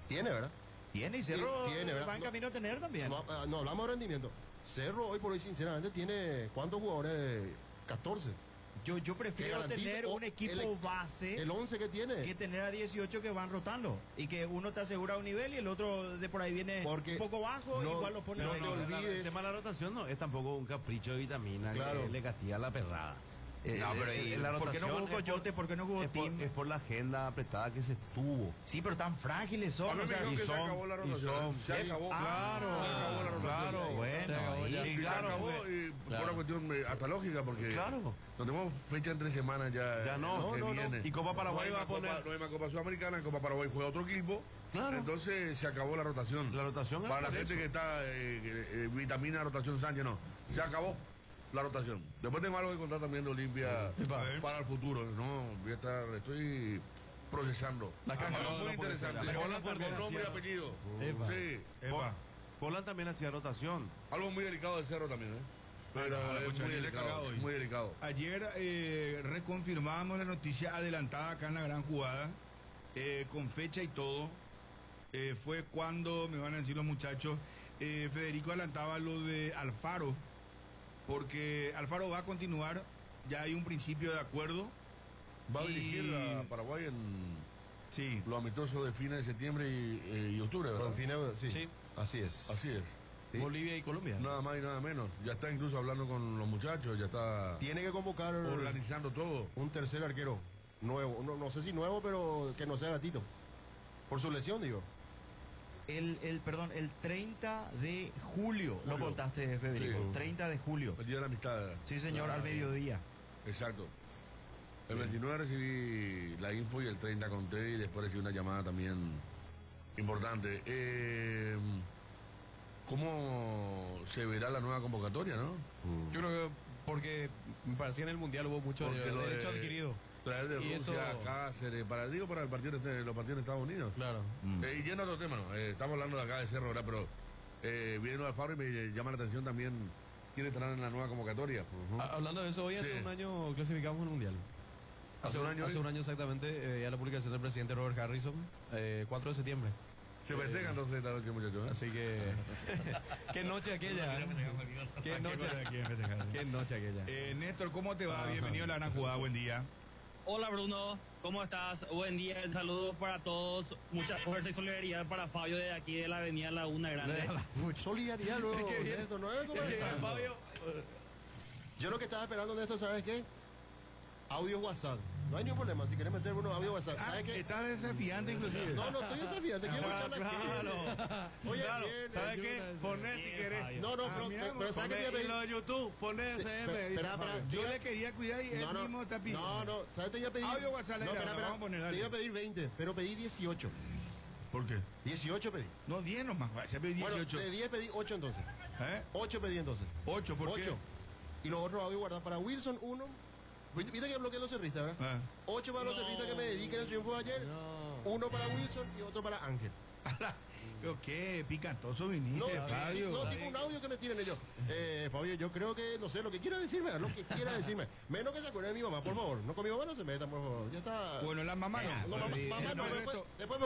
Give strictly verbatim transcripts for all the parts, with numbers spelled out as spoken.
Tiene, ¿verdad? Tiene y Cerro tiene, ¿verdad? va en camino a tener también. No, no hablamos de rendimiento. Cerro hoy por hoy, sinceramente, tiene ¿cuántos jugadores? catorce. Yo, yo prefiero tener un equipo el, base el once que tiene que tener a dieciocho que van rotando y que uno te asegura un nivel y el otro de por ahí viene Porque un poco bajo, no, igual lo pone. no ahí. te olvides. El tema de la rotación no es tampoco un capricho de vitamina Claro. que le castiga la perrada. Eh, No, pero eh, eh, la ¿por qué no jugó rotación es Coyote? ¿Por qué no jugó es por, Tim? es por la agenda apretada que se tuvo. Sí, pero tan frágiles son. Pablo o sea, me dijo y que se son- acabó la y rotación. son- Se acabó. Claro, se acabó la rotación. claro, bueno, Se acabó ahí- ya. Y claro, se acabó porque- y por claro. una cuestión eh, hasta lógica, porque Claro. no tenemos fecha entre semanas ya. Ya no, que no, no, viene. y Copa Paraguay no hay va a más poner- Copa, no hay más Copa Sudamericana, en Copa Paraguay juega otro equipo. Claro. Entonces se acabó la rotación. La rotación es Para la por gente eso. que está eh, que, eh, vitamina rotación Sánchez, no. Se acabó la rotación. Después tengo algo que contar también de Olimpia para el futuro. No, voy a estar, estoy procesando. La caja Algo no, muy no puede ser. interesante. La Con caja con no nombre y hacía- apellido. Epa. Sí. Epa. Polan también hacía rotación. Algo muy delicado del cerro también, ¿eh? Pero Ah, es escucha, muy ni le he delicado, cagado es hoy. muy delicado. Ayer eh, reconfirmamos la noticia adelantada acá en la gran jugada, eh, con fecha y todo. Eh, fue cuando, me van a decir los muchachos, eh, Federico adelantaba lo de Alfaro, porque Alfaro va a continuar, ya hay un principio de acuerdo. Va a Y- dirigir a Paraguay en Sí, los amistosos de fines de septiembre y, eh, y octubre, ¿verdad? Con fines, sí, Sí. así es. Así es. Sí. Bolivia y Colombia. Nada más y nada menos. Ya está incluso hablando con los muchachos, ya está Tiene que convocar organizando todo. un tercer arquero nuevo. No, no sé si nuevo, pero que no sea gatito. Por su lesión, digo. El, el, perdón, el treinta de julio, lo Julio. contaste, Federico. Sí. treinta de julio. El día de la amistad. Sí, señor, Ah, al mediodía. Exacto. El veintinueve recibí la info y el treinta conté y después recibí una llamada también importante. Eh, ¿Cómo se verá la nueva convocatoria, no? Yo creo que porque me parecía en el Mundial hubo mucho Porque lo derecho de- adquirido. Traer de Y Rusia, eso- Cáceres, para, digo para el partido de los partidos de Estados Unidos. Claro. Mm. Eh, y yendo a otro tema, ¿no? Eh, estamos hablando de acá de Cerro, ¿verdad? Pero eh, viene Alfaro y me llama la atención también quién estará en la nueva convocatoria. Ah, Hablando de eso, hoy hace Sí. un año clasificamos en el Mundial. ¿Hace un año Hace hoy? un año exactamente, eh, ya la publicación del presidente Robert Harrison, eh, cuatro de septiembre. Se festejan entonces esta noche, muchachos. ¿eh? Así que. Qué noche aquella. ¿eh? Qué noche, qué noche aquella. Eh, Néstor, ¿cómo te va? Bienvenido a la gran jugada, buen día. Hola Bruno, ¿cómo estás? Buen día, el saludo para todos, mucha fuerza y solidaridad para Fabio de aquí de la avenida Laguna Grande. Solidaridad, luego, Qué bien. Néstor, no es como Eh, está. Fabio, Yo lo que estaba esperando, Néstor, ¿sabes qué? Audio WhatsApp. No hay ningún problema. Si quieres meter uno audio WhatsApp. Ah, ¿Sabes qué? estás desafiante inclusive. No, no estoy desafiante. Quiero escuchar la claro. gente. Oye, Claro, bien, ¿sabes eh, qué? Poné si querés. No, no, Ah, pero, mira, pero, pero ¿sabes qué te iba a Poné, y pedir? lo de YouTube, poné S M. Espera, dice espera, Fabio. Yo le quería cuidar y él No, no, mismo está pidiendo. no, no, ¿sabes? Te iba a pedir. Audio WhatsApp, no, le espera, graba, espera. vamos a poner, dale. Te iba a pedir veinte, pero pedí dieciocho. ¿Por qué? dieciocho pedí. No, diez nomás, se pedí Bueno, dieciocho. de diez pedí ocho entonces. ¿Eh? ocho pedí entonces. ocho, ¿por qué? ocho. Y los otros audio guardar para Wilson uno. Viste viste que bloqueé los cerristas, ¿verdad? Ah. ocho para los cerristas que me dediquen el triunfo de ayer. uno para Wilson y otro para Ángel. Pero qué picantoso viniste, No, Fabio. no, tipo un audio que me tiren ellos. Eh, Fabio, yo creo que, no sé, lo que quiera decirme, lo que quiera decirme. Menos que se acuerde de mi mamá, por favor. No con mi mamá no se metan, por favor. Ya está. Bueno, la mamá no. No, mamá, Eh, mamá no, el después, resto- después me...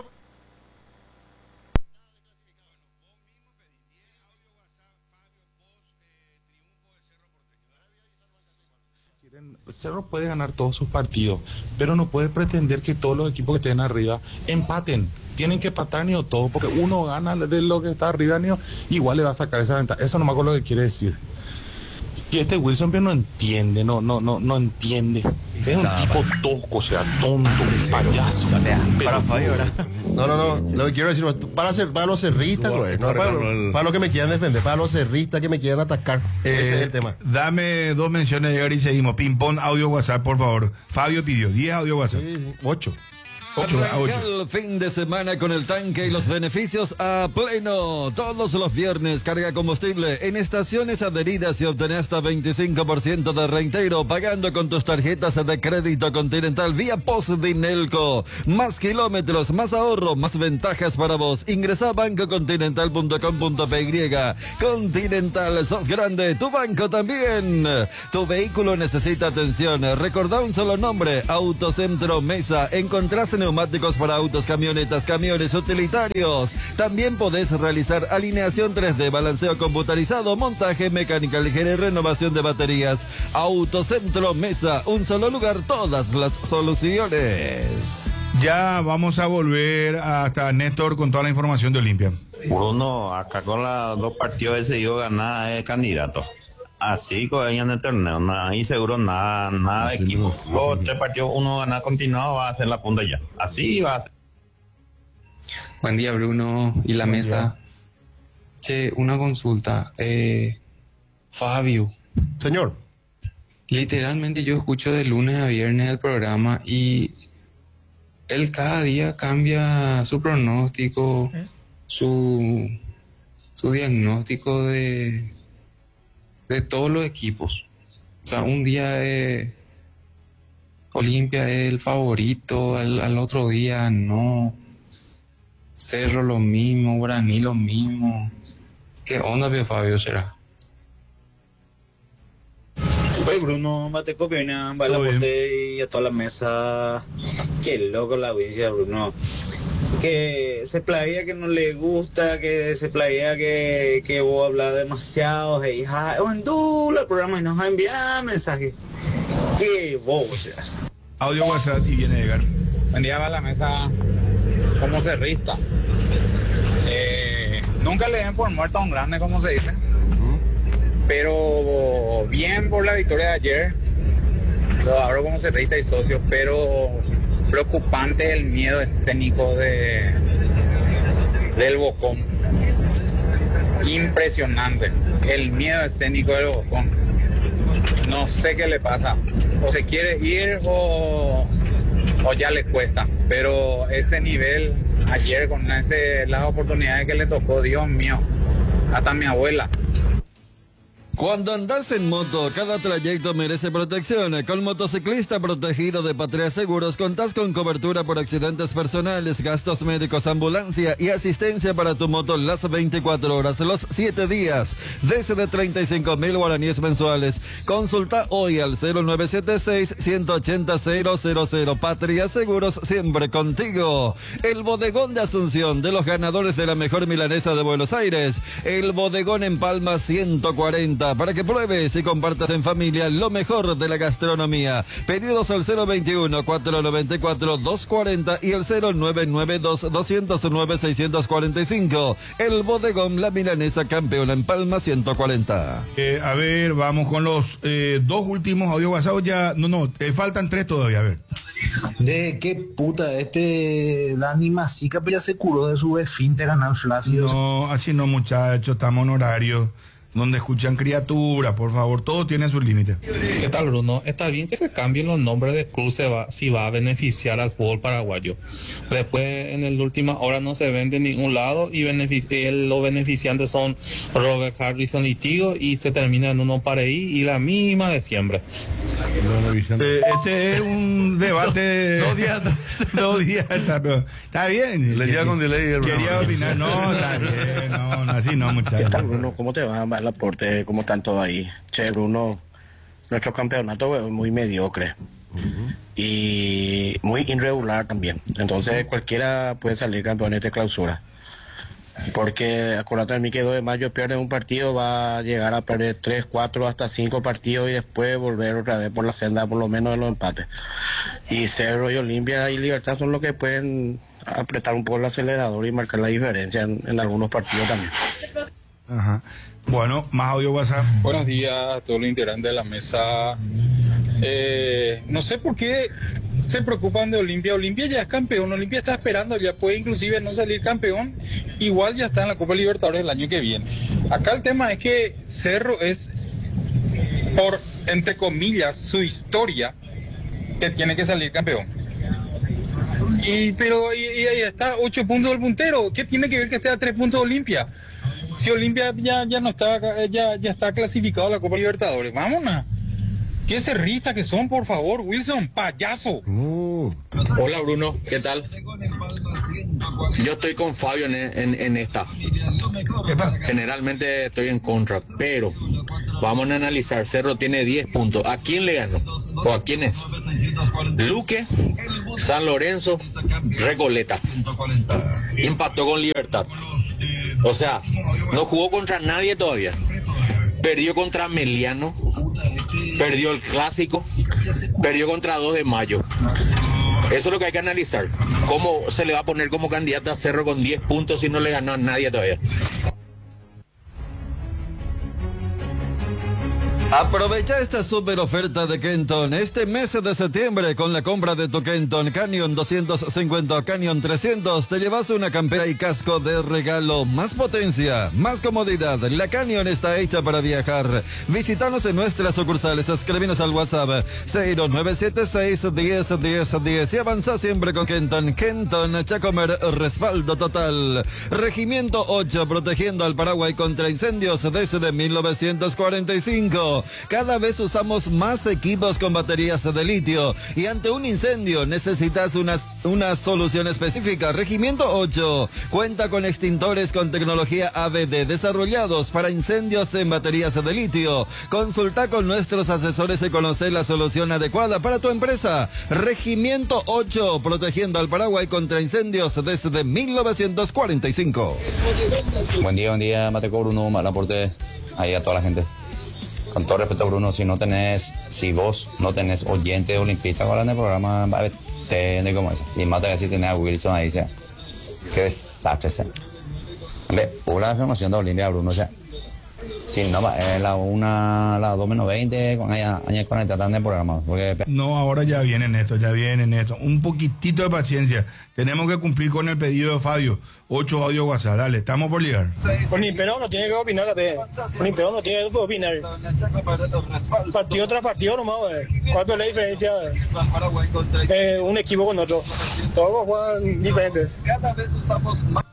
Cerro puede ganar todos sus partidos, pero no puede pretender que todos los equipos que estén arriba empaten. Tienen que empatar ni o todo, porque uno gana de lo que está arriba ni o, igual le va a sacar esa ventaja. Eso nomás con lo que quiere decir. Y este Wilson pero no entiende, no, no, no, no entiende. Es un tipo tosco, o sea, tonto, un payaso. Para Fabio, ¿verdad? No, no, no, lo que quiero decir, para, hacer, para los cerristas, güey, no para, para los que me quieran defender, para los cerristas que me quieran atacar. Ese es el tema. Dame dos menciones de ahora y seguimos. Ping pong, audio WhatsApp, por favor. Fabio pidió diez audio WhatsApp. Sí, sí. Ocho. ocho, ah, ocho. Arranca el fin de semana con el tanque y los beneficios a pleno. Todos los viernes carga combustible en estaciones adheridas y obtener hasta veinticinco por ciento de reintegro pagando con tus tarjetas de crédito Continental vía Postdinelco. Más kilómetros, más ahorro, más ventajas para vos. Ingresa a banco continental punto com punto p y. Continental, sos grande, tu banco también. Tu vehículo necesita atención. Recordá un solo nombre, Autocentro Mesa. Encontrás en neumáticos para autos, camionetas, camiones utilitarios. También podés realizar alineación tres D, balanceo computarizado, montaje, mecánica ligera y renovación de baterías. Autocentro Mesa, un solo lugar, todas las soluciones. Ya vamos a volver hasta Néstor con toda la información de Olimpia. Bruno, acá con los dos partidos de seguido ganar es candidato. Así que en el torneo, nada, ahí seguro nada, nada de equipo. Los tres partidos, uno ganar continuado, va a hacer la punta ya. Así va a ser. Buen día, Bruno y la Buen mesa. día. Che, una consulta. Eh, Fabio. Señor. Literalmente yo escucho de lunes a viernes el programa y él cada día cambia su pronóstico, ¿Eh? su, su diagnóstico de, de todos los equipos. O sea, un día eh, Olimpia es el favorito, al, al otro día no. Cerro lo mismo, Guaraní lo mismo. ¿Qué onda, Pio Fabio, será? Oye, Bruno, mate copiona, va la bote y a toda la mesa. Qué loco la audiencia, Bruno. Que se plagia que no le gusta, que se plagia que, que vos hablas demasiado. Hey, ja, en duro el programa y nos ha enviado mensaje. Qué bobo será. Audio WhatsApp y viene Edgar. Buen día, va la mesa como cerrista. Eh, nunca le den por muerto a un grande, como se dice. Pero bien por la victoria de ayer. Lo abro como cerrista y socio, pero preocupante el miedo escénico de del Bocón. Impresionante. El miedo escénico del Bocón. No sé qué le pasa. O se quiere ir o, o ya le cuesta. Pero ese nivel ayer con ese, las oportunidades que le tocó, Dios mío. Hasta mi abuela. Cuando andas en moto, cada trayecto merece protección. Con Motociclista Protegido de Patria Seguros contás con cobertura por accidentes personales, gastos médicos, ambulancia y asistencia para tu moto las veinticuatro horas, los siete días, desde treinta y cinco mil guaraníes mensuales. Consulta hoy al cero nueve siete seis, uno ocho cero, cero cero cero. Patria Seguros, siempre contigo. El bodegón de Asunción, de los ganadores de la mejor milanesa de Buenos Aires. El bodegón en Palma ciento cuarenta. Para que pruebes y compartas en familia lo mejor de la gastronomía. Pedidos al cero veintiuno, cuatrocientos noventa y cuatro, doscientos cuarenta y el cero nueve nueve dos, doscientos nueve, seiscientos cuarenta y cinco. El bodegón La Milanesa, campeona en Palma ciento cuarenta. Eh, a ver, vamos con los eh, dos últimos audio WhatsApp. Ya, no, no, eh, faltan tres todavía, a ver. De qué puta, este Dani Masica pues ya se curó de su esfínter anal flácido. No, así no, muchachos, estamos en horario donde escuchan criaturas, por favor, todo tiene sus límites. ¿Qué tal, Bruno? Está bien que se cambien los nombres de club se va, si va a beneficiar al fútbol paraguayo. Después, en el última hora no se ven de ningún lado y benefic el, los beneficiantes son Robert Harrison y Tigo y se termina en uno para ahí y la misma de siempre. Eh, este es un debate dos días dos días está bien, le llega con delay, quería opinar. No, está bien, no, no, así no, muchachos. ¿Qué tal, Bruno? ¿Cómo te va? El aporte, ¿cómo están todos ahí? Che, Bruno, nuestro campeonato es muy mediocre. Uh-huh. Y muy irregular también. Entonces cualquiera puede salir campeón de esta clausura. Porque acuérdate de mí que dos de mayo pierde un partido, va a llegar a perder tres, cuatro, hasta cinco partidos y después volver otra vez por la senda, por lo menos de los empates. Y Cerro y Olimpia y Libertad son los que pueden apretar un poco el acelerador y marcar la diferencia en, en algunos partidos también. Ajá. Bueno, más audio WhatsApp. Buenos días a todos los integrantes de la mesa. Eh, no sé por qué se preocupan de Olimpia. Olimpia ya es campeón, Olimpia está esperando, ya puede inclusive no salir campeón, igual ya está en la Copa Libertadores el año que viene. Acá el tema es que Cerro es, por entre comillas, su historia, que tiene que salir campeón. Y pero y, y ahí está ocho puntos del puntero. ¿Qué tiene que ver que esté a tres puntos de Olimpia? Si Olimpia ya, ya no está, ya, ya está clasificado a la Copa Libertadores, vámonos. Qué cerristas que son, por favor, Wilson, payaso. Uh. Hola Bruno, ¿qué tal? Yo estoy con Fabio en, en, en esta. Generalmente estoy en contra, pero vamos a analizar. Cerro tiene diez puntos. ¿A quién le ganó? ¿O a quién es? ¿Luque San Lorenzo, Recoleta. Empató con Libertad. O sea, no jugó contra nadie todavía. Perdió contra Meliano, perdió el Clásico, perdió contra dos de mayo. Eso es lo que hay que analizar. ¿Cómo se le va a poner como candidato a Cerro con diez puntos si no le ganó a nadie todavía? Aprovecha esta super oferta de Kenton este mes de septiembre con la compra de tu Kenton Canyon doscientos cincuenta o Canyon trescientos. Te llevas una campera y casco de regalo. Más potencia, más comodidad. La Canyon está hecha para viajar. Visítanos en nuestras sucursales. Escríbenos al WhatsApp cero nueve siete seis, diez, diez, diez y avanza siempre con Kenton. Kenton, Chacomer, respaldo total. Regimiento ocho, protegiendo al Paraguay contra incendios desde mil novecientos cuarenta y cinco. Cada vez usamos más equipos con baterías de litio y ante un incendio necesitas una, una solución específica. Regimiento ocho cuenta con extintores con tecnología A B D desarrollados para incendios en baterías de litio. Consulta con nuestros asesores y conoce la solución adecuada para tu empresa. Regimiento ocho, protegiendo al Paraguay contra incendios desde mil novecientos cuarenta y cinco. Buen día, buen día, Mateco Bruno, mal aporte ahí a toda la gente. Con todo respeto, Bruno, si no tenés, si vos no tenés oyente olimpista ahora en el programa, va a ver, como es. Y más te voy a decir, tenés a Wilson ahí, o sea, qué desastre, o sea. Hombre, pura información de Olimpia, Bruno, o sea. Si no, es la una, la dos menos veinte, con años conectadas en el programa. Porque... No, ahora ya vienen esto, ya vienen esto. Un poquitito de paciencia. Tenemos que cumplir con el pedido de Fabio. Ocho audio WhatsApp, dale, estamos por ligar. Pero no tiene que opinar, pero no tiene que opinar. Partido tras partido nomás, ¿cuál es la diferencia? Eh, un equipo con otro. Todos juegan diferentes. Cada vez usamos más.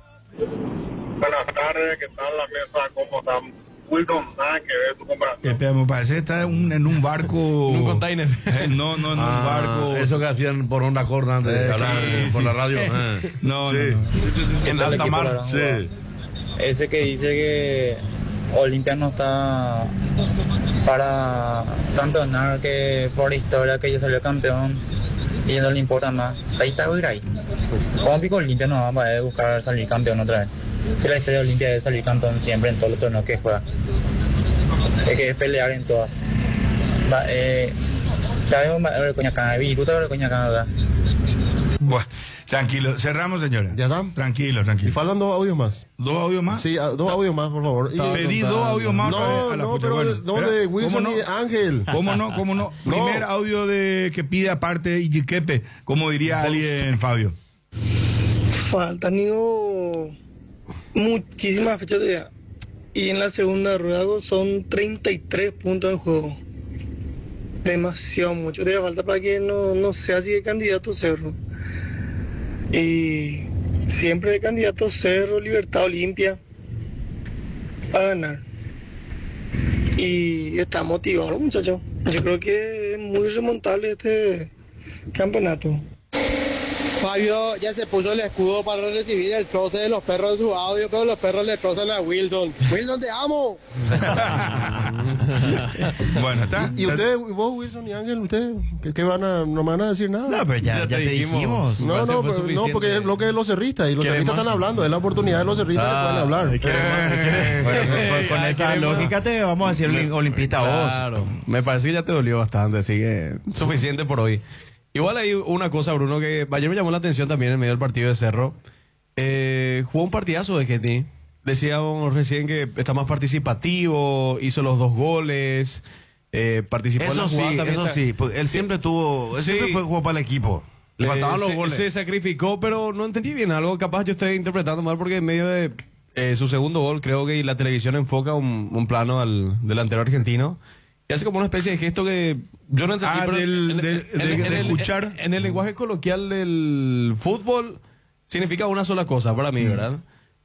Buenas tardes, ¿qué tal la mesa? ¿Cómo están? Wilton, nada que ver tu compra. Espera, me parece que está en un, en un barco. En un container. Eh, no, no, en ah, un barco. Eso que hacían por onda corta antes de hablar sí, por sí. la radio. Eh. No, sí. no, no. En alta mar. Sí. Ese que dice que Olimpia no está para campeonar, que por historia que ya salió campeón y no le importa más. Ahí está Uruguay. ¿Cómo pico Olimpia no va a poder buscar salir campeón otra vez? Si la historia de Olimpia es salir campeón siempre en todos los torneos que juega. Es que es pelear en todas. Va, eh, ya vemos de Coñacán, vi, tú te de Coñacán, ¿verdad? Bueno, tranquilo, cerramos, señores. ¿Ya está? Tranquilo, tranquilo. Y faltan dos audios más. ¿Dos audios más? Sí, a, dos audios más, por favor. Y Pedí dos audios más. No, a la no, pucha. pero Bueno, no espera, de Wilson ¿cómo ni no? de Ángel. ¿Cómo no? ¿Cómo no? No. Primer audio de que pide aparte Iquiquepe, como diría alguien, Fabio. Faltan digo, muchísimas fechas de día. Y en la segunda rueda son treinta y tres puntos en juego. Demasiado mucho. Te falta para que no, no sea así de candidato Cerro. Y siempre de candidato Cerro, Libertad, Olimpia a ganar. Y está motivado, muchachos. Yo creo que es muy remontable este campeonato. Fabio ya se puso el escudo para recibir el troce de los perros de su audio, pero los perros le trozan a Wilson. Wilson, te amo. Bueno, está. ¿Y, y ustedes, vos, Wilson y Ángel, ustedes, ¿qué, qué van a, no van a decir nada? No, pero ya, ya, ya te dijimos. dijimos. No, no, pero, no, porque es el bloque de los cerristas y los cerristas están hablando, es la oportunidad de los cerristas ah, que puedan hablar. Eh, bueno, con, con, con esa lógica te vamos a decir me, olimpista vos. Claro, me parece que ya te dolió bastante, así que suficiente por hoy. Igual hay una cosa, Bruno, que ayer me llamó la atención también en medio del partido de Cerro. Eh, jugó un partidazo de G T. Decíamos recién que está más participativo, hizo los dos goles, eh, participó eso en la jugada sí, también. Eso sí, pues él siempre tuvo, él sí, siempre fue jugó para el equipo. Le faltaban los se, goles. Se sacrificó, pero no entendí bien algo. Capaz yo estoy interpretando mal porque en medio de eh, su segundo gol creo que la televisión enfoca un, un plano al delantero argentino. Y hace como una especie de gesto que yo no entendí. Ah, pero del, en, del, en, de, en, de en escuchar. El, en el lenguaje coloquial del fútbol significa una sola cosa para mí, ¿verdad?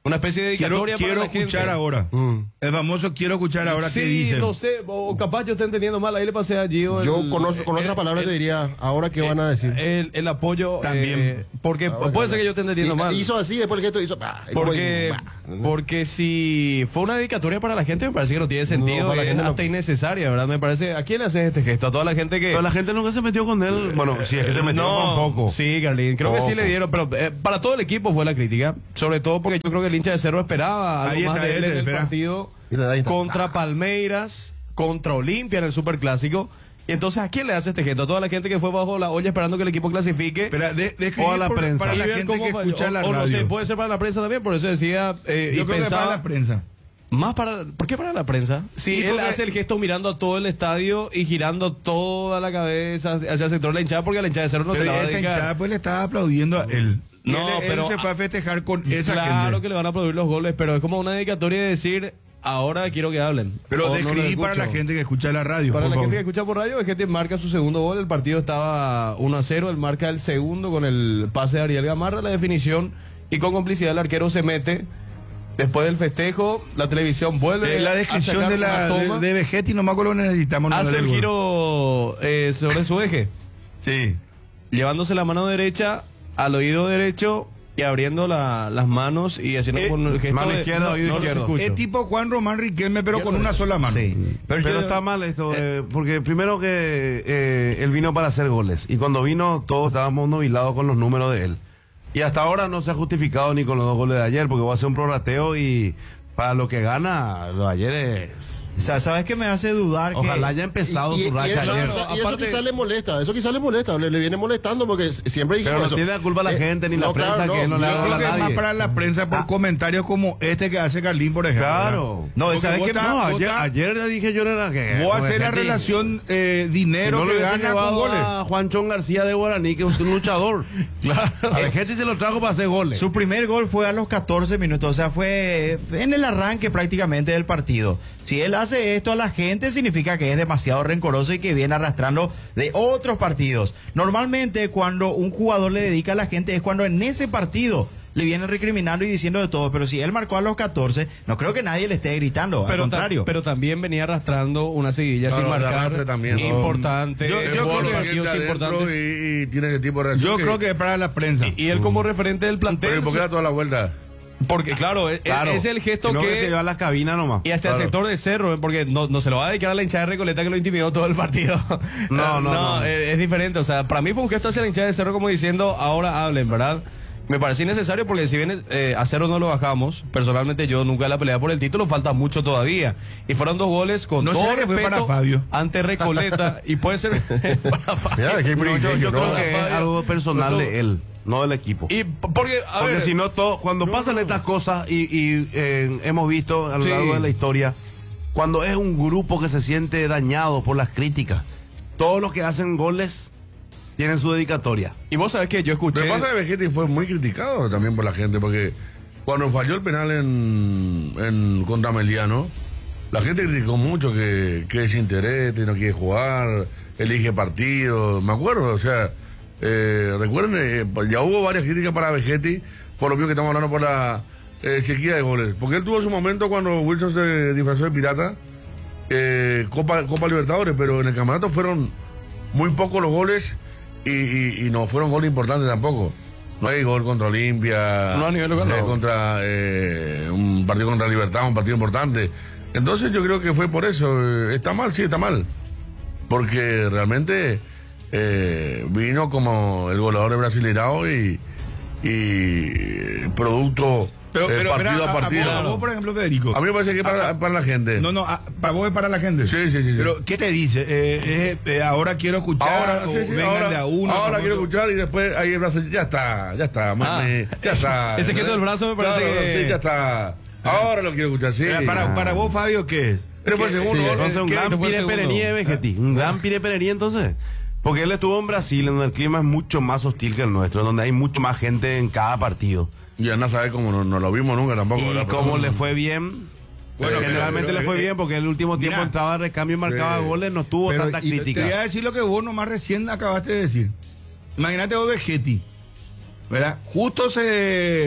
Una especie de Quiero, dedicatoria quiero para la escuchar gente. ahora. El famoso quiero escuchar ahora sí, qué dice. no sé, o capaz yo esté entendiendo mal, ahí le pasé a Gio. Yo el- conozco, con el- otras palabras el- te diría, ahora qué van a decir. El, el apoyo También. eh, porque Ahora puede que ser que yo esté entendiendo Y- mal. Hizo así, después el gesto hizo. ah, y Porque, como- porque si fue una dedicatoria para la gente, me parece que no tiene sentido, No, para la es gente no. hasta innecesaria, ¿verdad? Me parece, ¿a quién le haces este gesto? A toda la gente que... Pero la gente nunca se metió con él. Bueno, si es que se metió No, con poco. Sí, Carlín, creo que sí Poco. le dieron, pero eh, para todo el equipo fue la crítica, sobre todo porque yo creo que el hincha de Cerro esperaba algo Ahí más está, de él ahí en está, el espera. partido Y le da- ahí está. contra Palmeiras, contra Olimpia en el Superclásico. Y entonces, ¿a quién le hace este gesto? A toda la gente que fue bajo la olla esperando que el equipo clasifique. Espera, de- de O a la por- prensa. Para Y la ver gente cómo que falló. escucha la o, o no sé, radio. puede ser para la prensa también, por eso decía eh, Yo y creo que pensaba para la prensa. más para, ¿por qué para la prensa? Si Sí, él porque- hace el gesto mirando a todo el estadio y girando toda la cabeza hacia el sector de la hinchada, porque a la hinchada de Cerro no se Pero la va a esa dedicar. hinchada pues le estaba aplaudiendo a él. Y No, él, él pero- se fue a festejar con esa Claro gente. que le van a aplaudir los goles, pero es como una dedicatoria de decir, ahora quiero que hablen. Pero O no describí les para la escucho. gente que escucha la radio. Para por la favor. gente que escucha por radio, es que marca su segundo gol. El partido estaba uno a cero. Él marca el segundo con el pase de Ariel Gamarra, la definición. Y con complicidad el arquero se mete. Después del festejo, la televisión vuelve Eh, la a descripción sacar de la una toma. de, de Vegetti, no me acuerdo lo que necesitamos. no, Hace del el gol. giro eh, sobre su eje. Sí. Llevándose la mano derecha al oído derecho y abriendo la- las manos y haciendo Eh, con el gesto mano de- izquierda, no- oído no los izquierdo. escucho. Es tipo Juan Román Riquelme, pero con una sola mano. Pero, yo- está mal esto, eh, porque primero que eh, él vino para hacer goles. Y cuando vino, todos estábamos nubilados con los números de él. Y hasta ahora no se ha justificado ni con los dos goles de ayer, porque va a ser un prorrateo y para lo que gana, lo de ayer es... O sea, ¿sabes qué me hace dudar? Ojalá que... haya empezado Y, y- su y racha eso, ayer. quizá- y eso Aparte- quizás le molesta, eso quizás le molesta, le, le viene molestando porque s- siempre dijimos Pero no eso. tiene la culpa la Eh, gente ni la no, prensa claro, que no le Yo haga creo a que es más nadie. para la prensa por Ah. comentarios como este que hace Carlín, por ejemplo. Claro. No, Porque ¿sabes vos qué? estás- No, vos ayer, estás- ayer le dije yo era que... Vos hacer la gente, relación eh, que dinero no que le hubiese gana con llevado goles. a Juanchón García de Guaraní, que es un luchador. Claro. A Vegetti se lo trajo para hacer goles. Su primer gol fue a los catorce minutos, o sea, fue en el arranque prácticamente del partido. Si él hace esto a la gente, significa que es demasiado rencoroso y que viene arrastrando de otros partidos. Normalmente, cuando un jugador le dedica a la gente es cuando en ese partido le vienen recriminando y diciendo de todo. Pero si él marcó a los catorce, no creo que nadie le esté gritando, Pero, al ta- contrario. pero también venía arrastrando una seguilla Claro, sin de marcar arrastre también, ¿no? importante. Yo- en yo todos creo los que partidos Gente adentro importantes. y, y tiene ese tipo de reacción. Yo creo que es para la prensa. Y, y él como referente del plantel. Pero ¿y por qué da toda la vuelta? Porque claro, es, Claro. es el gesto Sino que... se lleva a la cabina nomás. Y hacia el Claro. sector de Cerro, ¿eh? Porque no, no se lo va a dedicar a la hinchada de Recoleta que lo intimidó todo el partido. No, no, no. eh, Es, diferente. O sea, para mí fue un gesto hacia la hinchada de Cerro como diciendo, ahora hablen, ¿verdad? Me parece innecesario porque si bien eh, a Cerro no lo bajamos, personalmente yo nunca la pelea por el título, falta mucho todavía. Y fueron dos goles con ¿No todo será que fue respeto para Fabio? ante Recoleta y puede ser para Fabio. Mira, qué No, yo, privilegio, yo ¿no? creo que es Fabio. algo personal No, de él, no del equipo. Y p- porque, a Porque ver, si no, todo, cuando pasan estas cosas y, y, eh, hemos visto a lo Sí. largo de la historia, cuando es un grupo que se siente dañado por las críticas, todos los que hacen goles tienen su dedicatoria. y vos sabés que yo escuché... Pero pasa que Vegetti fue muy criticado también por la gente, porque cuando falló el penal en, en contra Meliano, la gente criticó mucho que, que es interés, no quiere jugar, elige partidos. Me acuerdo, o sea, eh, recuerden, eh, ya hubo varias críticas para Vegetti, por lo mismo que estamos hablando por la eh, sequía de goles. Porque él tuvo su momento cuando Wilson se disfrazó de pirata, eh, Copa, Copa Libertadores, pero en el campeonato fueron muy pocos los goles. Y, y, y no fueron goles importantes tampoco. No hay gol contra Olimpia. No a nivel local, eh, no. contra eh, un partido contra Libertad, un partido importante. Entonces yo creo que fue por eso. Eh, Está mal, sí, está mal. Porque realmente eh, vino como el goleador de Brasileirao y, y producto Pero, eh, pero, partido pero a, partido. a vos, por ejemplo, Federico. A mí me parece que es para, para la gente. No, no, a- para vos es para la gente. Sí, sí, sí. sí. Pero, ¿qué te dice? Eh, eh, eh, ahora quiero escuchar. Ahora, o sí, sí, vengan ahora, de a uno. ahora famoso. quiero escuchar y después ahí el brazo, ya está, ya está, mami, Ah, ya está. ese gesto del brazo me parece Claro, que- sí, ya está. Ahora lo quiero escuchar, sí. Para, para, para vos, Fabio, ¿qué es? Pero fue el segundo Sí, gol, entonces un ¿qué? gran fue el pire segundo? perería de Vegetti. Un gran pire perería entonces. Porque él estuvo en Brasil, en donde el clima es mucho más hostil que el nuestro, en donde hay mucho más gente en cada partido. Ya no sabe cómo no, no lo vimos nunca tampoco. Y ¿verdad? como Pero- le fue bien, Bueno, eh, generalmente pero- le fue pero- bien porque el último tiempo Mira. entraba de recambio y marcaba Sí. goles, no tuvo Pero, tanta y te- crítica. Te voy a decir lo que vos nomás recién acabaste de decir. Imagínate vos, Vegetti, ¿verdad? Justo se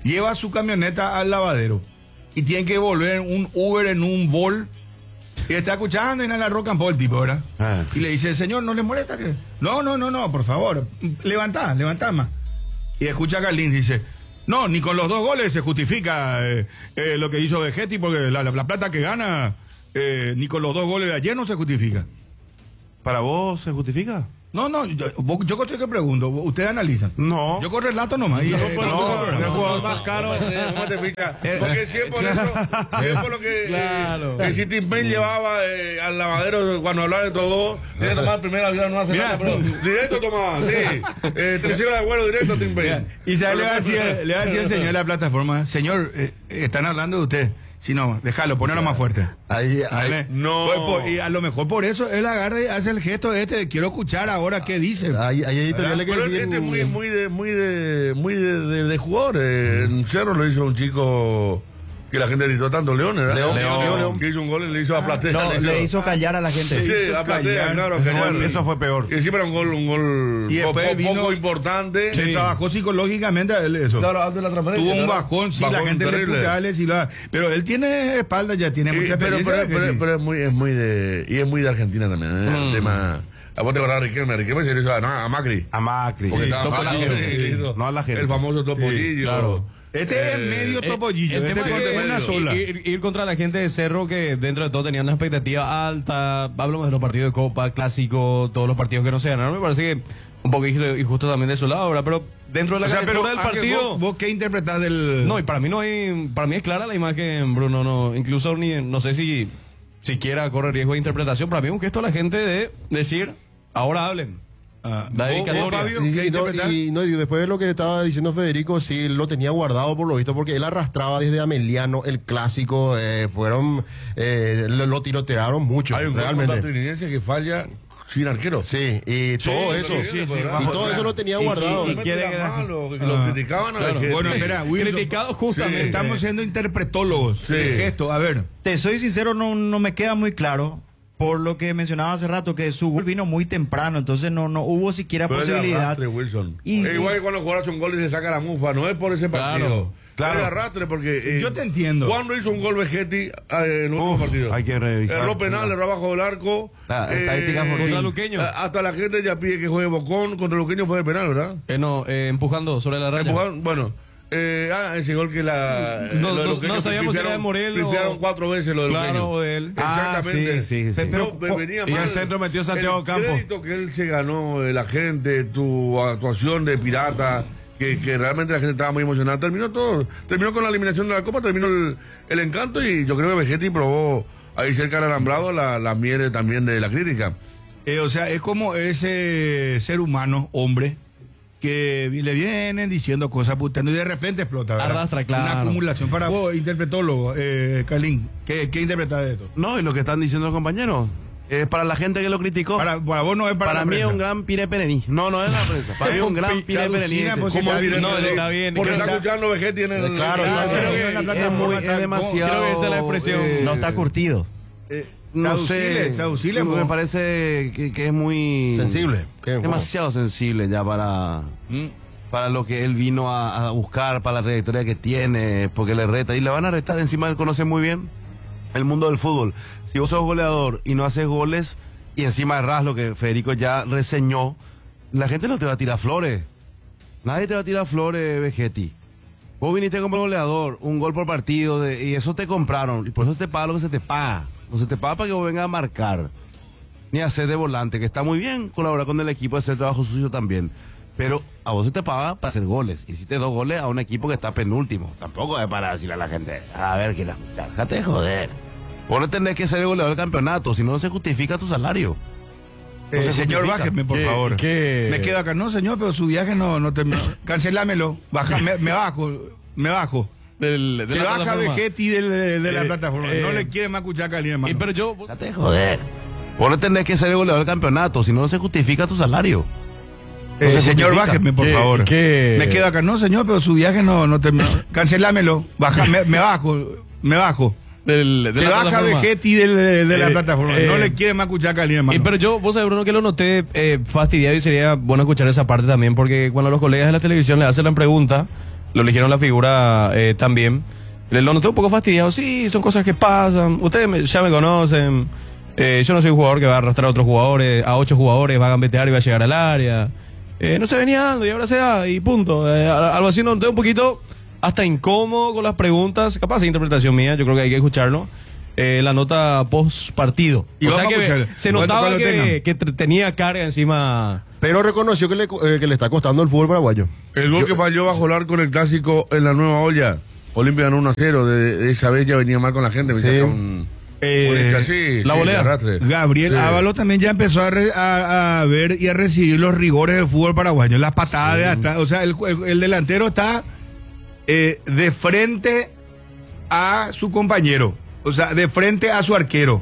lleva su camioneta al lavadero y tiene que volver un Uber en un Vol. Y está escuchando en la rock and roll, tipo, ¿verdad? Ah. Y le dice, señor, ¿no le molesta que...? No, no, no, no, por favor, levantá, levantá más. Y escucha a Carlín, dice, no, ni con los dos goles se justifica eh, eh, lo que hizo Vegetti, porque la, la, la plata que gana, eh, ni con los dos goles de ayer no se justifica. ¿Para vos se justifica? No, no, yo, yo creo que pregunto, ustedes analizan. No. Yo con relato nomás. Y, No, eh, pero no, no, no, el jugador más caro. ¿Cómo te fijas? Porque si es por eso, si es por lo que, Claro. eh, que si Tim Payne llevaba eh, al lavadero cuando hablaba de todo, tiene que tomar primera vida, no hace Mira. nada, pero directo toma, sí. Eh, tercero de vuelo directo Tim Payne. Y ¿sabes? Le va a decir, le va a decir el señor de la plataforma, señor, eh, están hablando de usted. Si no, déjalo, ponelo más fuerte. Ahí, ahí. ¿Vale? No. Pues, por- y a lo mejor por eso él agarra y hace el gesto este de quiero escuchar ahora qué dice. Ahí, ahí hay editoriales que Pero deciden- este es muy, muy de, muy de, muy de, de, de jugador. eh. En Cerro lo hizo un chico que la gente gritó tanto, León, ¿verdad? León, León, León, León. que hizo un gol y le hizo a Platea. No, le hizo callar a la gente. Sí, hizo a Platea, callar. claro. Eso genial. fue- eso fue peor. Y encima era un gol, un gol Y po- después po- vino- poco importante. Le trabajó psicológicamente a él eso. Claro, antes de la transferencia, Tuvo un claro. bajón, sí, Bajón la gente le terrible. putea, le sí, la- pero él tiene espalda, ya tiene Sí, mucha pero, experiencia. pero, que pero, sí. pero es muy, es muy de, y es muy de Argentina también, ¿eh? Mm. El tema. A vos te acordás de Riquelme, Riquelme se le hizo a, no, a Macri. A Macri. Porque Sí, estaba no a la mal, gente. le hizo No a la gente. El famoso Topollillo. claro. Este es medio Eh, topollillo, el este tema es es que una ir- sola. Ir, ir contra la gente de Cerro que dentro de todo tenían una expectativa alta. Hablamos de los partidos de Copa, Clásico, todos los partidos que no se ganaron. Me parece que un poco injusto también de su lado, ¿verdad? Pero dentro de la O sea, pero calentura del Ángel, partido... ¿vos, vos qué interpretás del...? No, y para mí no hay, para mí es clara la imagen, Bruno, no, incluso ni, no sé si siquiera corre riesgo de interpretación, para mí es un gesto a la gente de decir, ahora hablen. Ah, La ¿vos- dedicatoria. vos, Fabio, Y, qué y no, interpretás? y, no, y después de lo que estaba diciendo Federico, sí lo tenía guardado por lo visto, porque él arrastraba desde Ameliano el clásico, eh, fueron, eh, lo, lo tirotearon mucho, Hay un gol contra realmente. Trinidad que falla sin arquero. Sí, y todo Sí, eso, sí, sí, sí, y bajo todo atrás. eso lo tenía Y- guardado. y- y quiere que malo, que lo Ah, criticaban a claro. Vegetti. Bueno, espera, Wilson. Criticados justamente. Sí, estamos siendo interpretólogos. Sí. El gesto, a ver. Te soy sincero, no, no me queda muy claro. Por lo que mencionaba hace rato, que su gol vino muy temprano, entonces no, no hubo siquiera Pero es de posibilidad. arrastre, Wilson. Y- Es igual que cuando jugador hace un gol y se saca la mufa, no es por ese partido. Claro, claro. Es de arrastre porque. eh, Yo te entiendo. ¿Cuándo hizo un gol Vegetti eh, en el último Uf, partido? hay que revisar. Erró penal, erró abajo del arco. La estadística eh, por- Contra Luqueño. a- Hasta la gente ya pide que juegue Bocón. Contra Luqueño fue de penal, ¿verdad? Eh, no, eh, empujando sobre la raya. Empujaron- bueno. Eh, ah, ese gol que la. No, lo de no- Luqueño no sabíamos si era de pifiaron- Morel o- pifiaron cuatro veces lo de Claro, Luqueño. o de él. Ah, Exactamente. sí, sí, sí. Pero, Pero- venía y mal. el centro metió Santiago el Campos. crédito que él se ganó de la gente, tu actuación de pirata, que, que realmente la gente estaba muy emocionada. Terminó todo. Terminó con la eliminación de la Copa, terminó el, el encanto y yo creo que Vegetti probó ahí cerca del alambrado la, la miel también de la crítica. Eh, o sea, es como ese ser humano, hombre, que le vienen diciendo cosas puteando y de repente explota. ¿verdad? Arrastra, claro. Una acumulación. Para vos, interpretólogo, eh, Carlín, ¿qué, qué interpretás de esto? No, y lo que están diciendo los compañeros. Es para la gente que lo criticó. Para, para vos no es para, Para, la mí es prensa. un gran pire perení. No, no es la prensa. Para mí es un gran pire perení. Traducina, pues, ¿Cómo está viene? bien. No, está bien. Porque Creo está que- escuchando Vegetti en el. Claro, en el- claro, creo sí. que en la Es plataforma muy- está- es demasiado. creo que esa es la expresión. eh, No está curtido. eh, no Traducile, sé. traducile, me vos. parece que, que es muy Sensible. ¿Qué? demasiado sensible ya para para lo que él vino a, a buscar, para la trayectoria que tiene, porque le reta y le van a retar. Encima él conoce muy bien el mundo del fútbol. Si vos sos goleador y no haces goles y encima errás, lo que Federico ya reseñó, la gente no te va a tirar flores. Nadie te va a tirar flores, Vegetti. Vos viniste como goleador, un gol por partido, de, y eso te compraron. Y por eso te paga lo que se te paga. No se te paga para que vos vengas a marcar. Ni a hacer de volante, que está muy bien colaborar con el equipo, hacer trabajo sucio también. Pero a vos se te paga para hacer goles. Hiciste dos goles a un equipo que está penúltimo. Tampoco es para decirle a la gente, a ver, que la, déjate de joder. Vos no tenés que ser el goleador del campeonato, si no, no se justifica tu salario. No Eh, se señor, justifica. bájeme, por ¿Qué- favor. qué? Me quedo acá. No, señor, pero su viaje no, no terminó. Cancelámelo. Baja, me, me bajo. Me bajo. Del- de Se la baja plataforma. Vegetti del- de, de la Eh, plataforma. eh, no le quiere más escuchar a Cali, hermano. Y, pero yo, Déjate de joder. Vos no tenés que ser el goleador del campeonato, si no, no se justifica tu salario. Eh, no se señor, justifica. bájeme, por ¿Qué- favor. qué? Me quedo acá. No, señor, pero su viaje no, no terminó. Cancelámelo. Baja, me, me bajo. Me bajo. del- de Se la baja plataforma. Vegetti del- de, de la Eh, plataforma. eh, no le quiere más escuchar a Cali, hermano. Y, pero yo, vos sabés, Bruno, que lo noté eh, fastidiado y sería bueno escuchar esa parte también, porque cuando los colegas de la televisión le hacen la pregunta lo eligieron la figura eh, también. Le lo noté un poco fastidiado. Sí, son cosas que pasan. Ustedes me- ya me conocen. Eh, yo no soy un jugador que va a arrastrar a otros jugadores, a ocho jugadores, va a gambetear y va a llegar al área. Eh, no se venía dando y ahora se da y punto. Eh, algo así, noté un poquito hasta incómodo con las preguntas. Capaz de interpretación mía, yo creo que hay que escucharlo. Eh, la nota post partido. Y O sea vamos a que escuchar. se Bueno, notaba cuando que, tengan. que tr- tenía carga encima. Pero reconoció que le, eh, que le está costando el fútbol paraguayo. El gol que falló bajo el arco en el clásico en la nueva olla. Olimpia ganó uno a cero. De, de esa vez ya venía mal con la gente. Me Sí. saca un- Eh, un- sí, la sí, volea. de arrastre. Gabriel Sí. Ábalos también ya empezó a, re- a- a ver y a recibir los rigores del fútbol paraguayo, las patadas de atrás. O sea, el, el- el delantero está eh, de frente a su compañero, o sea, de frente a su arquero.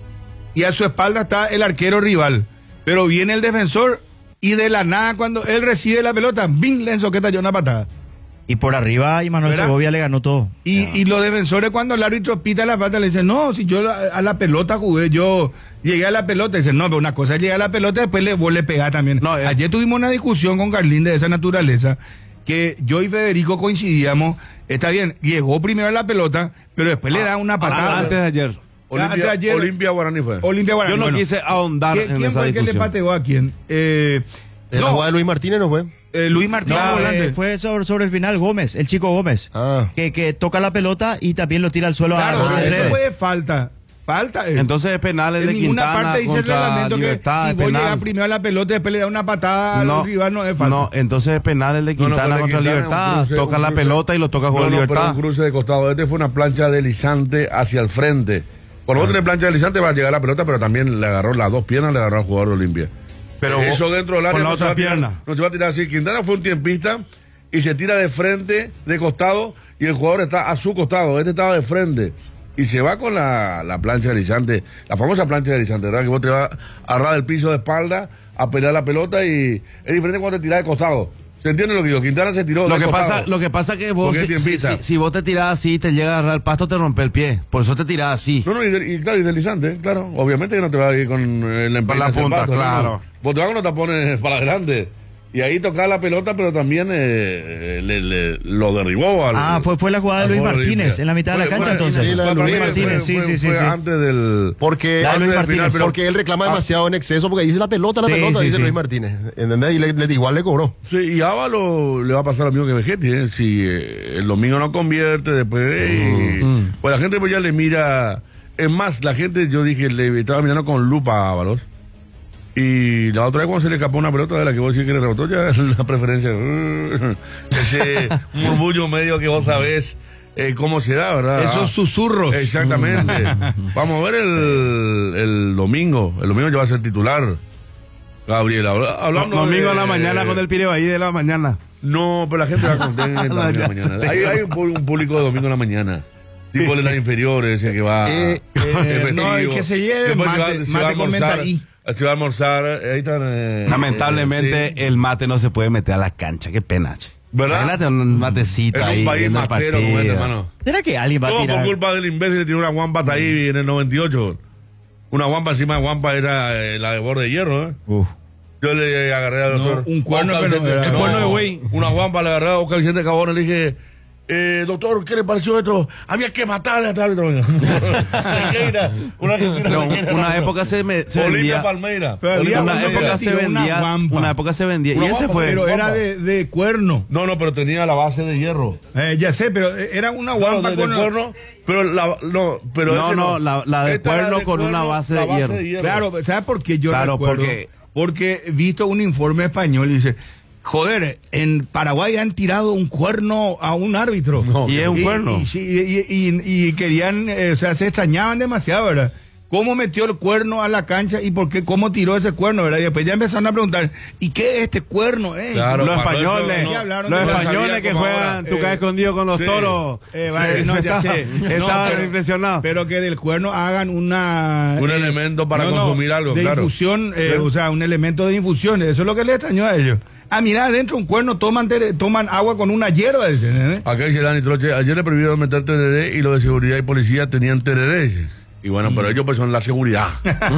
Y a su espalda está el arquero rival. Pero viene el defensor y de la nada, cuando él recibe la pelota, ¡bing! Le ensoqueta ya una patada. Y por arriba, y Manuel ¿Verdad? Segovia le ganó todo. Y, y los defensores, cuando el árbitro pita la falta, le dicen, no, si yo la- a la pelota jugué, yo llegué a la pelota. Dicen, no, pero una cosa es llegar a la pelota, después le, vos le pegás también. No, eh. Ayer tuvimos una discusión con Carlín de esa naturaleza, que yo y Federico coincidíamos, está bien, llegó primero a la pelota, pero después le da una patada. Antes de ayer. Antes de Olimpia, ayer- Olimpia Guaraní fue. Olimpia Guaraní. Yo no Bueno, quise ahondar ¿quién, en quién esa fue el que le discusión. pateó a quién? Eh, ¿En la no, jugada de Luis Martínez no fue? eh, Luis Martínez No, volante. eh, fue sobre, sobre el final Gómez, el chico Gómez, Ah. que, que toca la pelota y también lo tira al suelo Claro, a, a eso redes. fue falta. Falta. eh. Entonces es penales En de ninguna Quintana parte dice el contra reglamento que Libertad, si es vos penal. llegas primero a la pelota y después le da una patada No, al rival, no es falta. no, entonces es penal el de No, no, Quintana fue de contra Quintana, Libertad. un cruce, Toca un la cruce. pelota y lo toca con No, no, pero Libertad. un cruce de costado. Este fue una plancha deslizante hacia el frente. Cuando vos tenés plancha deslizante va a llegar la pelota, pero también le agarró las dos piernas, le agarró al jugador de Olimpia. Pero Eso vos- dentro del área con la no se otra va a tirar- pierna. no se va a tirar así. Quintana fue un tiempista y se tira de frente, de costado, y el jugador está a su costado. Este estaba de frente. Y se va con la, la plancha deslizante, la famosa plancha deslizante, ¿verdad? Que vos te vas a agarrar del piso de espalda a pelear la pelota y es diferente cuando te tirás de costado. ¿Se entiende lo que digo? Quintana se tiró Lo de que costado. pasa, lo que pasa que vos, Porque si, es si, tiempista. si- si vos te tirás así, te llega a agarrar el pasto, te rompe el pie. Por eso te tirás así. No, no, y, de- y claro, y deslizante, claro. Obviamente que no te vas a ir con eh, la Con la empeina hacia el punta, pasto, ¿no? claro. Vos te vas con los tapones para adelante. Y ahí tocaba la pelota, pero también eh, le, le- lo derribó. Al, Ah, fue, fue la jugada de al Luis jugador Martínez Olimpia. en la mitad de la Fue- cancha fue- entonces. sí, la de fue- Luis fue- Martínez, fue- sí, sí, sí, fue sí. antes del... Porque, La de Luis antes del Martínez, final, pero- porque él reclama Ah, demasiado en exceso, porque dice la pelota, la Sí, pelota, sí, dice sí. Luis Martínez. ¿Entendés? Y le, le- igual le cobró. Sí, y a Ávalo le va a pasar lo mismo que Vegetti, ¿eh? Si eh, el domingo no convierte, después... eh, y- pues la gente pues ya le mira... Es más, la gente, yo dije, le estaba mirando con lupa a Ábalos. Y la otra vez cuando se le escapó una pelota de la que vos decís que le rebotó, ya la preferencia... uh, ese murmullo medio que vos sabés eh, cómo se da, ¿verdad? Esos susurros. Exactamente. Vamos a ver el, el domingo. El domingo ya va a ser titular. Gabriel, habla- hablando Domingo de- a la mañana con el Pirebaí de la mañana. No, pero la gente va contenta el No, domingo a ya la mañana. sé. Hay, hay un, pu- un público de domingo a la mañana. Tipo de las inferiores, ese que va. Eh, eh, no, y que se lleve Después mate- va- mate va a con almorzar, mentaí. se va a almorzar. Ahí están. eh, Lamentablemente eh, sí. el mate no se puede meter a la cancha. Qué pena, che. ¿Verdad? Imagínate un matecito En ahí. un país viendo el matero, como este, partido. hermano. ¿Será que alguien va a Todo por tirar? culpa del imbécil que tiró una guampa hasta ahí en el noventa y ocho. Una guampa encima de guampa era eh, la de borde de hierro, ¿eh? Uf. Yo le agarré al doctor. un cuerno, Oscar pero Vicente- era- no, El cuerno de güey. Una guampa le agarré a Oscar Vicente Cabón y le dije, eh, doctor, ¿qué le pareció esto? Había que matarle a tal árbitro. Sequeira, una argentina No, Sequeira. una época se, me, se Olimpia vendía. Palmeira. Pero Olimpia había Una uno que época le se tiró una vendía. guampa. Una época se vendía. Y Una ese guampa, fue. Pero era guampa. de, de cuerno. No, no, pero tenía la base de hierro. Eh, ya sé, pero eh, era una Claro, guampa de, de con... cuerno, pero la, no, pero No, ese no, la- la de Esta era cuerno con una base la de hierro. Claro, ¿sabes por qué yo Claro, recuerdo? porque- Porque he visto un informe español y dice, joder, en Paraguay han tirado un cuerno a un árbitro. Y es un cuerno. Y, sí, y- y- y- y querían, eh, o sea, se extrañaban demasiado, ¿verdad? ¿Cómo metió el cuerno a la cancha y por qué, cómo tiró ese cuerno, verdad? Y después ya empezaron a preguntar, ¿y qué es este cuerno, eh? Claro, Los cuando españoles, eso no- Ya hablaron los de- españoles sabía que como juegan, ahora. tú caes Eh, escondido con los sí. toros. Eh, vale, no, ya Estaba- sé. No, Estaban pero- impresionados. Pero que del cuerno hagan una... Un elemento para consumir algo, de claro. infusión, eh, Sí. o sea, un elemento de infusión. Eso es lo que le extrañó a ellos. Ah, mira, adentro un cuerno toman, tere- toman agua con una hierba, dicen, ¿eh? Acá dice Dani Troche, ayer le prohibieron meter T D D y los de seguridad y policía tenían T D D. Y bueno, pero ellos pues son la seguridad.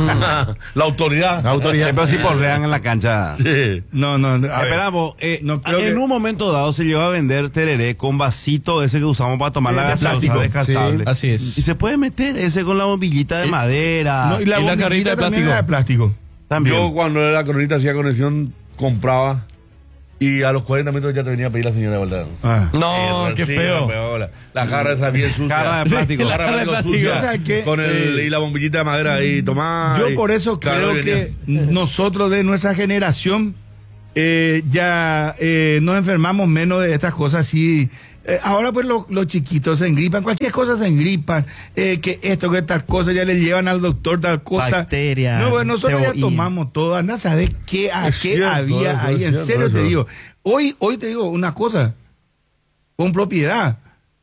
La autoridad. La autoridad. Pero si porrean en la cancha. Sí. No, no, a ver. Esperamos. Eh, No creo en que- un momento dado se llegó a vender tereré con vasito ese que usamos para tomar Eh, la de gaseosa plástico. descartable. Sí, así es. Y se puede meter ese con la bombillita de madera. No, y la, Y la bombillita carrita de también plástico. era de plástico. También. Yo cuando era cronista hacía conexión, compraba y a los cuarenta minutos ya te venía a pedir la señora de vuelta. Ah. No, Eh, qué sí, feo. la, la, la jarra esa bien sucia. Jarra de plástico. La jarra de plástico sucia. O sea, que- con el, sí. y la bombillita de madera ahí, tomá. Yo y- por eso claro, creo que venía. nosotros de nuestra generación eh, ya eh, nos enfermamos menos de estas cosas así. Eh, ahora pues lo- los chiquitos se engripan, cualquier cosa se engripan, eh, que esto, que tal cosa, ya le llevan al doctor tal cosa. Bacterias, No, bueno, nosotros ya cebolla. tomamos todo, anda a saber qué, a Es qué cierto, había eso, ahí, es en cierto, serio te eso. digo. Hoy, hoy te digo una cosa, con propiedad.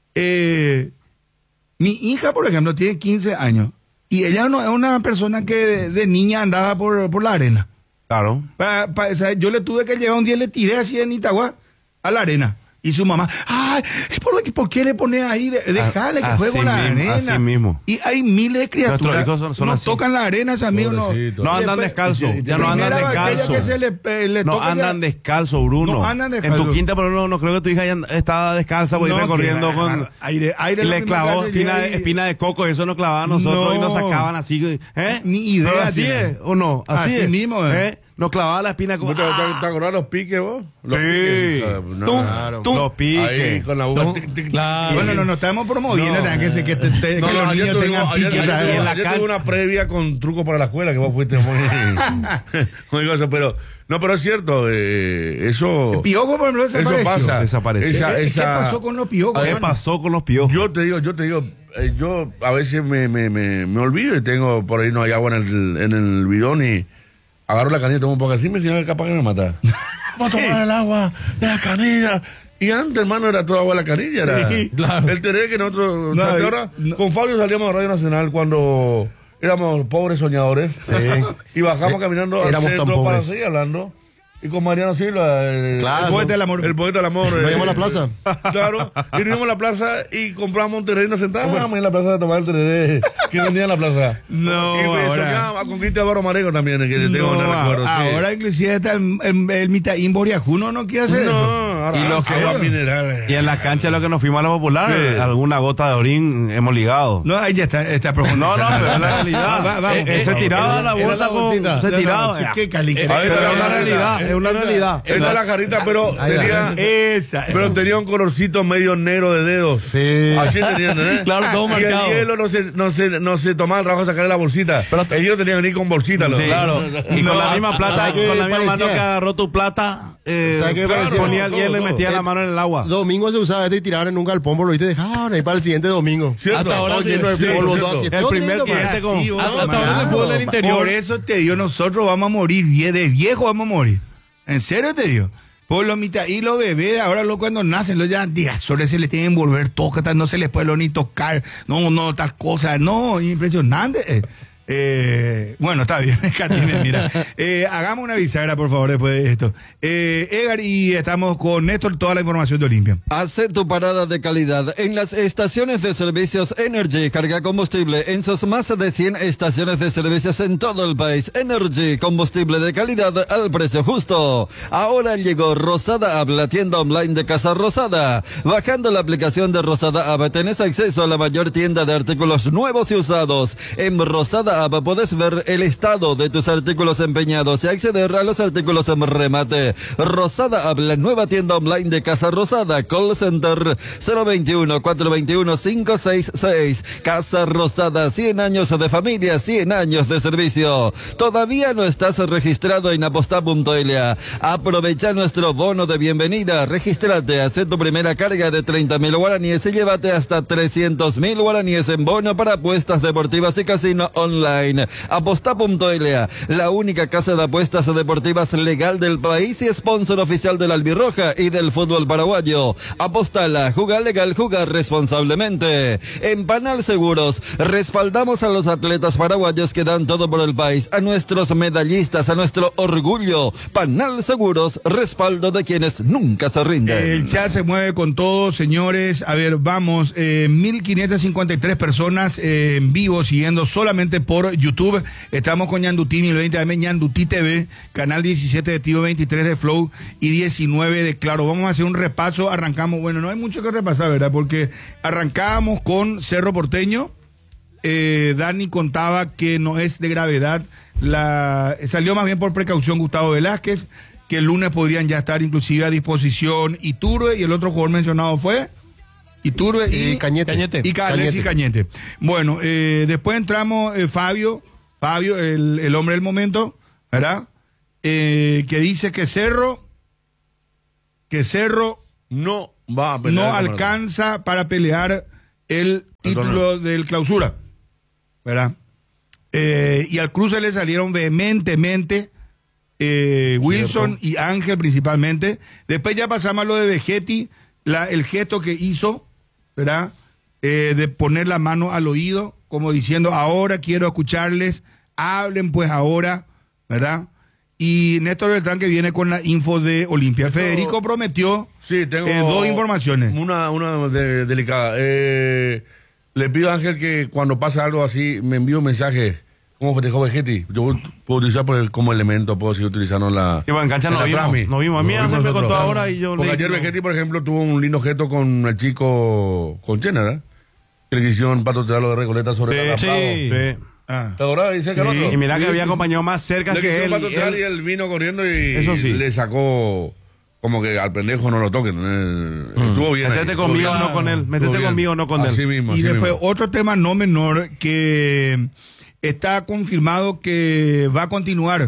Eh, mi hija, por ejemplo, tiene quince años y ella no es una persona que de, de niña andaba por, por la arena. Claro. Pa- pa- o sea, yo le tuve que llevar un día, le tiré así en Itagua a la arena. Y su mamá, ay, ¿por, qué- ¿por qué le pones ahí? De- Dejale que así juegue con la mismo, arena. así mismo. Y hay miles de criaturas. Nuestros hijos son- son no así. tocan la arena, ese amigo. No, Pobrecito. No andan Después- descalzos, ya no andan primera bacteria descalzos. que se le, eh, le No toca andan ya- descalzo, Bruno. No andan En descalzo. tu quinta, pero no, no creo que tu hija ya estaba descalza porque No, iba corriendo que- con. aire- aire y la le primera clavó clase espina, llega de, y- espina de coco, eso nos clavaban nosotros y nos No. sacaban así. ¿Eh? Ni idea Pero así tiene. es, ¿o no? Así, Así es. mismo, eh. ¿Eh? Nos clavaba la espina como. ¿No te, te, te acordás los piques vos? Los Sí. piques, o sea, no, Tú, claro. tú. Los piques. Ahí con la aguja. Tú, tic, tic, claro. Bueno, no, no estamos promoviendo No. nada, que, se- que, te- te- No, que no, los ayer niños tuvimos- tengan ayer- pique. ayer ¿sabes? tuve- en la ayer can- tuve una previa con truco para la escuela que vos fuiste muy, muy cosa, pero no, pero es cierto, eh, eso Piojo, por ejemplo, eso desapareció. pasa. Desapareció. Esa- ¿Qué, qué esa- pasó con los piojos? ¿Qué hermano? pasó con los piojos? Yo te digo, yo te digo, eh, yo a veces me, me, me, me olvido y tengo por ahí no hay agua en el, en el bidón y agarro la canilla y tomo un poco así, me señala capaz que me mata. Vamos a tomar el agua de la canilla. Y antes, hermano, era toda agua de la canilla. Era Sí, claro. el teré que nosotros. No, o sea, y- ahora, no. con Fabio salíamos de Radio Nacional cuando éramos pobres soñadores. Y bajamos Eh, caminando al éramos tan centro para pobres. seguir hablando. Y con Mariano Silva, el, Claro. el poeta del amor. El poeta del amor. ¿No eh, íbamos a la plaza? Claro. Y nos íbamos a la plaza y compramos un tereré y nos sentábamos en la plaza a tomar el tereré que vendía en la plaza. No, Y me ahora- soñaba a Conquista de Barro Marego también, que tengo No, un recuerdo. sí. ahora inclusive está el, el, el Mitaín Boriajuno, no quiere hacer No, eso. ahora Y los que- aguas minerales. Y en la cancha lo que nos fuimos a la popular, Sí. alguna gota de orín hemos ligado. No, ahí ya está, está profundo. No, no, pero es la realidad. Va- vamos, Eh, eh, por se favor. tiraba la Era bolsa la con- bolsita. se No, no, tiraba. ¿qué- qué cali- Eh, qué- pero qué- es una realidad, es una realidad. Esa es la carita, pero Ahí tenía, está. Esa. pero tenía un colorcito medio negro de dedos. Sí. Así entienden, ¿eh? Claro, todo Y marcado. el hielo no se, no se, no se tomaba el trabajo de sacarle la bolsita. Pero- el hielo tenía que venir con bolsita. lo- Sí. Claro. Y con la No, misma plata, ¿sabes qué con la misma parecía? mano que agarró tu plata, eh, ¿Sabes qué claro, parecía? ponía el Todo, hielo y todo. metía la Eh, mano en el agua. Domingo se usaba este y tiraban en un galpón, por lo visto, y dejaban ahí para el siguiente domingo. ¿Cierto? Hasta ahora Todo sí, lleno de sí, polvo, cierto. todo así. El Todo primer lindo, cliente man. con- Sí, vos, Hasta ahora man. el fútbol del interior. Por eso te digo, nosotros vamos a morir vie- de viejo, vamos a morir. En serio te digo. Por los mitad y los bebés, ahora lo cuando nacen, los ya digasores se les tienen que envolver, toca, no se les puede lo ni tocar, no, no, tal cosa, no, impresionante. Eh, eh, bueno, está bien, Catines, mira. Eh, hagamos una bisagra, por favor, después de esto. Eh, Edgar, y estamos con Néstor, toda la información de Olimpia. Hace tu parada de calidad en las estaciones de servicios Energy. Carga combustible en sus más de cien estaciones de servicios en todo el país. Energy, combustible de calidad al precio justo. Ahora llegó Rosada App, la tienda online de Casa Rosada. Bajando la aplicación de Rosada App tenés acceso a la mayor tienda de artículos nuevos y usados. En Rosada App podés ver el estado de tus artículos empeñados y acceder a los artículos en remate. Rosada App, la nueva tienda online de Casa Rosada. Call Center cero veintiuno, cuatrocientos veintiuno, quinientos sesenta y seis. Casa Rosada, cien años de familia, cien años de servicio. ¿Todavía no estás registrado en aposta punto l a? Aprovecha nuestro bono de bienvenida. Regístrate, haz tu primera carga de treinta mil guaraníes y llévate hasta trescientos mil guaraníes en bono para apuestas deportivas y casino online. online. Aposta punto l a, la única casa de apuestas deportivas legal del país y sponsor oficial de la albirroja y del fútbol paraguayo. Apostala, jugar legal, jugar responsablemente. En Panal Seguros, respaldamos a los atletas paraguayos que dan todo por el país, a nuestros medallistas, a nuestro orgullo. Panal Seguros, respaldo de quienes nunca se rinden. El chat se mueve con todo, señores. A ver, vamos, eh, mil quinientas cincuenta y tres personas eh, en vivo, siguiendo solamente por YouTube. Estamos con Ñandutí mil veinte A M, Ñandutí T V, canal diecisiete de Tigo, veintitrés de Flow y diecinueve de Claro. Vamos a hacer un repaso, arrancamos, bueno, no hay mucho que repasar, ¿verdad? Porque arrancábamos con Cerro Porteño. Eh, Dani contaba que no es de gravedad, la salió más bien por precaución Gustavo Velázquez, que el lunes podrían ya estar inclusive a disposición Iturbe, y el otro jugador mencionado fue Iturbe y, y Cañete. Cañete. Y Alexis Cañete. Bueno, eh, después entramos eh, Fabio, Fabio, el, el hombre del momento, ¿verdad? Eh, que dice que Cerro, que Cerro no va a pelear, no alcanza para pelear el título del Clausura, ¿verdad? Eh, y al cruce le salieron vehementemente eh, Wilson y Ángel principalmente. Después ya pasamos a lo de Vegetti, la, el gesto que hizo, ¿verdad? Eh, de poner la mano al oído, como diciendo, ahora quiero escucharles, hablen pues ahora, ¿verdad? Y Néstor Beltrán, que viene con la info de Olimpia. Eso, Federico prometió sí, tengo eh, dos informaciones. Una, una de, delicada. Eh, le pido a Ángel que cuando pase algo así me envíe un mensaje. ¿Cómo festejó Vegetti? Yo puedo utilizar por el, como elemento, puedo seguir utilizando la. Sí, bueno, en cancha no vimos. No vimos. A mí Ángel me contó ahora y yo Porque le ayer no. Vegetti, por ejemplo, tuvo un lindo gesto con el chico, con Chena, ¿verdad? Que le quisieron patotearlo de Recoleta sobre sí, el sí. Ah. ¿Te acordás? Dice sí. Carlos. Y mira que sí, había sí, acompañado más cerca le que él. Y él, y él vino corriendo y Eso sí. le sacó como que al pendejo no lo toquen. Eh, mm. Estuvo bien. Métete ahí, conmigo, bien. no con él. Métete conmigo, no con él. Así mismo, así y después mismo. otro tema no menor, que está confirmado que va a continuar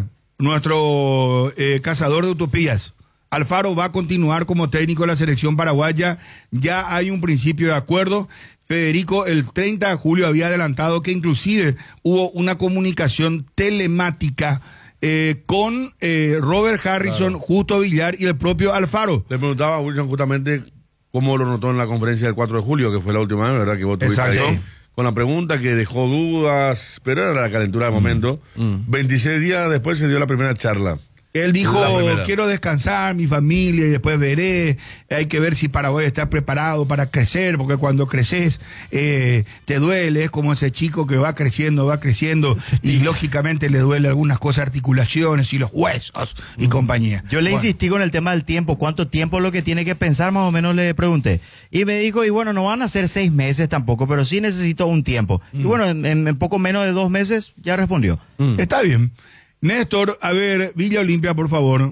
nuestro eh, cazador de utopías. Alfaro va a continuar como técnico de la selección paraguaya. Ya hay un principio de acuerdo. Federico el treinta de julio había adelantado que inclusive hubo una comunicación telemática eh, con eh, Robert Harrison, claro. Justo Villar y el propio Alfaro. Le preguntaba a Wilson justamente cómo lo notó en la conferencia del cuatro de julio, que fue la última vez, ¿verdad? Que vos tuviste ahí, con la pregunta que dejó dudas, pero era la calentura de momento. Mm. veintiséis días después se dio la primera charla. Él dijo, quiero descansar, mi familia, y después veré. Hay que ver si Paraguay está preparado para crecer, porque cuando creces eh, te duele. Es como ese chico que va creciendo, va creciendo, sí. Y lógicamente le duele algunas cosas, articulaciones y los huesos y mm. compañía. Yo le bueno. insistí con el tema del tiempo, cuánto tiempo es lo que tiene que pensar, más o menos le pregunté. Y me dijo, y bueno, no van a ser seis meses tampoco, pero sí necesito un tiempo. Mm. Y bueno, en, en poco menos de dos meses ya respondió. Mm. Está bien. Néstor, a ver, Villa Olimpia, por favor.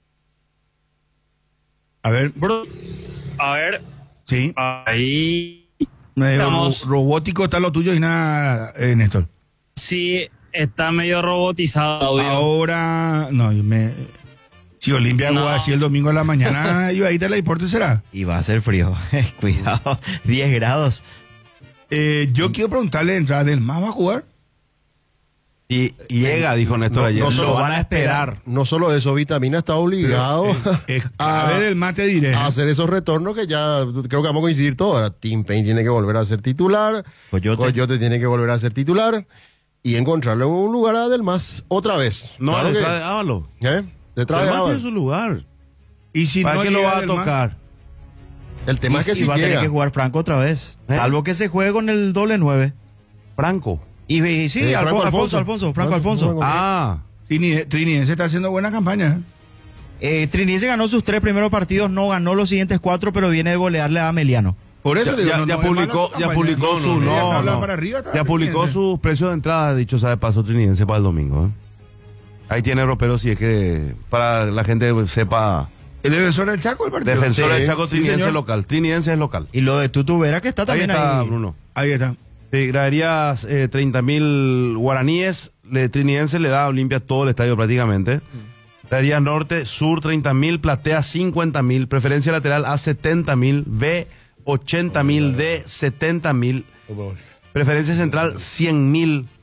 A ver. A ver. Sí. Ahí. Estamos... Ro robótico está lo tuyo y nada, eh, Néstor. Sí, está medio robotizado. Audio. Ahora, no, me... Si Olimpia no. juega así el domingo a la mañana, y ahí te la importa, será. Y va a ser frío. Cuidado, diez grados. Eh, yo quiero preguntarle, ¿entrada del M A S va a jugar? Y llega, dijo Néstor no, ayer. No solo lo van a esperar. No solo eso, Vitamina está obligado eh, eh, a, a ver el mate diré. a hacer esos retornos que ya creo que vamos a coincidir todos. Ahora Tim Payne tiene que volver a ser titular, Coyote. Coyote tiene que volver a ser titular y encontrarle un lugar a Del M A S otra vez. No, claro detrás que, de Ávalo. ¿Eh? Detrás Del de Ávalo. tiene su lugar. Y si ¿para no qué lo va a tocar? Más? El tema y es que si si va llega. a tener que jugar Franco otra vez. ¿Eh? Salvo que se juegue con el doble nueve. Franco. Y, y sí, eh, Alfonso, Alfonso, Alfonso, Franco Alfonso. Alfonso. Ah. Trinidense está haciendo buena campaña. Eh, Trinidense ganó sus tres primeros partidos, no ganó los siguientes cuatro, pero viene de golearle a Ameliano. Por eso ya, digo, ya, no, ya no, publicó, ya publicó no, su no, no, para arriba, ya publicó sus precios de entrada, dicho sea de paso, Trinidense para el domingo. ¿eh? Ahí tiene ropero, si es que para la gente sepa. ¿El defensor del Chaco el partido? Defensor sí, del Chaco, Trinidense sí, local. Trinidense es local. Y lo de Tutu Vera, que está también ahí. Está, ahí. Bruno. Ahí está. Sí, graderías eh, treinta mil guaraníes. Le, Trinidense le da a Olimpia todo el estadio prácticamente. Mm. Gradería norte, sur treinta mil, platea cincuenta mil, preferencia lateral A setenta mil, B ochenta mil, D setenta mil, preferencia central cien mil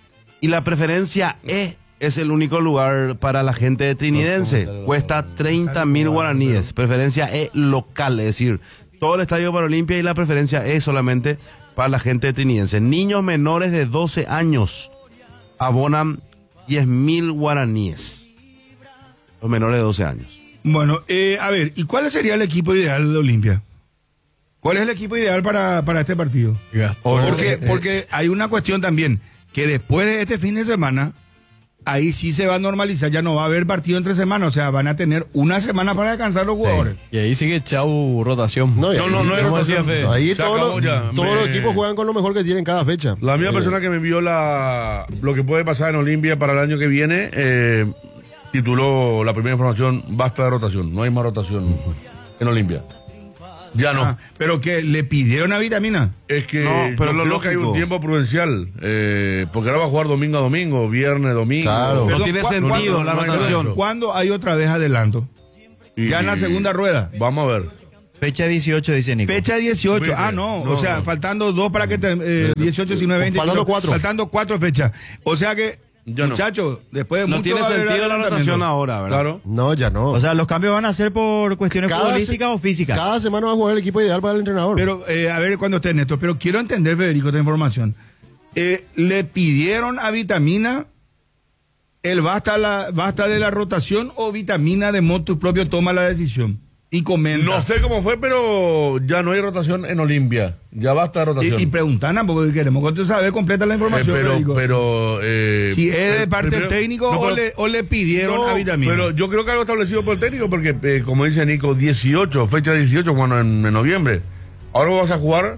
Y la preferencia E es el único lugar para la gente trinidense. Cuesta treinta mil guaraníes. Preferencia E local, es decir, todo el estadio para Olimpia y la preferencia E solamente para la gente trinidense. Niños menores de doce años abonan diez mil guaraníes. Los menores de doce años. Bueno, eh, a ver, ¿y cuál sería el equipo ideal de Olimpia? ¿Cuál es el equipo ideal para, para este partido? Porque, porque hay una cuestión también, que después de este fin de semana, ahí sí se va a normalizar, ya no va a haber partido entre semanas, o sea, van a tener una semana para descansar los jugadores. Sí. Y ahí sigue chau rotación. No, no, no, no es rotación. Ahí todos los, ya. todos Me- los equipos juegan con lo mejor que tienen cada fecha. La misma Eh, persona que me envió la, lo que puede pasar en Olimpia para el año que viene, eh, tituló la primera información, basta de rotación, no hay más rotación en Olimpia. Ya no. Ah, pero que le pidieron a Vitamina. Es que No, pero yo lo creo que hay lógico. un tiempo prudencial, eh, porque ahora va a jugar domingo a domingo, viernes, domingo. Claro. No tiene ¿cu- sentido cuándo- la no hay rotación. nada. ¿Cuándo hay otra vez adelanto? Y- Ya en la segunda rueda. Vamos a ver. Fecha dieciocho, dice Nico. Fecha dieciocho. Viste. Ah, no. No, o sea, no. faltando dos para que te, eh, dieciocho, diecinueve, veinte. Faltando cuatro. Faltando cuatro fechas. O sea que, Ya no. muchachos, después de No mucho tiene va a haber sentido la adelantamiento. rotación ahora, ¿verdad? Claro. No, ya no. O sea, los cambios van a ser por cuestiones Cada futbolísticas se- o físicas. Cada semana va a jugar el equipo ideal para el entrenador. Pero, eh, a ver cuando esté Néstor, pero quiero entender, Federico, esta información. Eh, ¿Le pidieron a Vitamina el basta, la, basta de la rotación o Vitamina de motu propio toma la decisión? Y comenta. No sé cómo fue, pero ya no hay rotación en Olimpia. Ya basta de rotación. Y, y preguntan, porque queremos que tú saber completa la Eh, información. pero, Federico. pero eh, si es de eh, parte del primero- técnico no, o, pero- le, o le pidieron no, a Vitamina. Pero yo creo que algo establecido por el técnico, porque eh, como dice Nico, dieciocho, fecha dieciocho, bueno, en, en noviembre. Ahora vas a jugar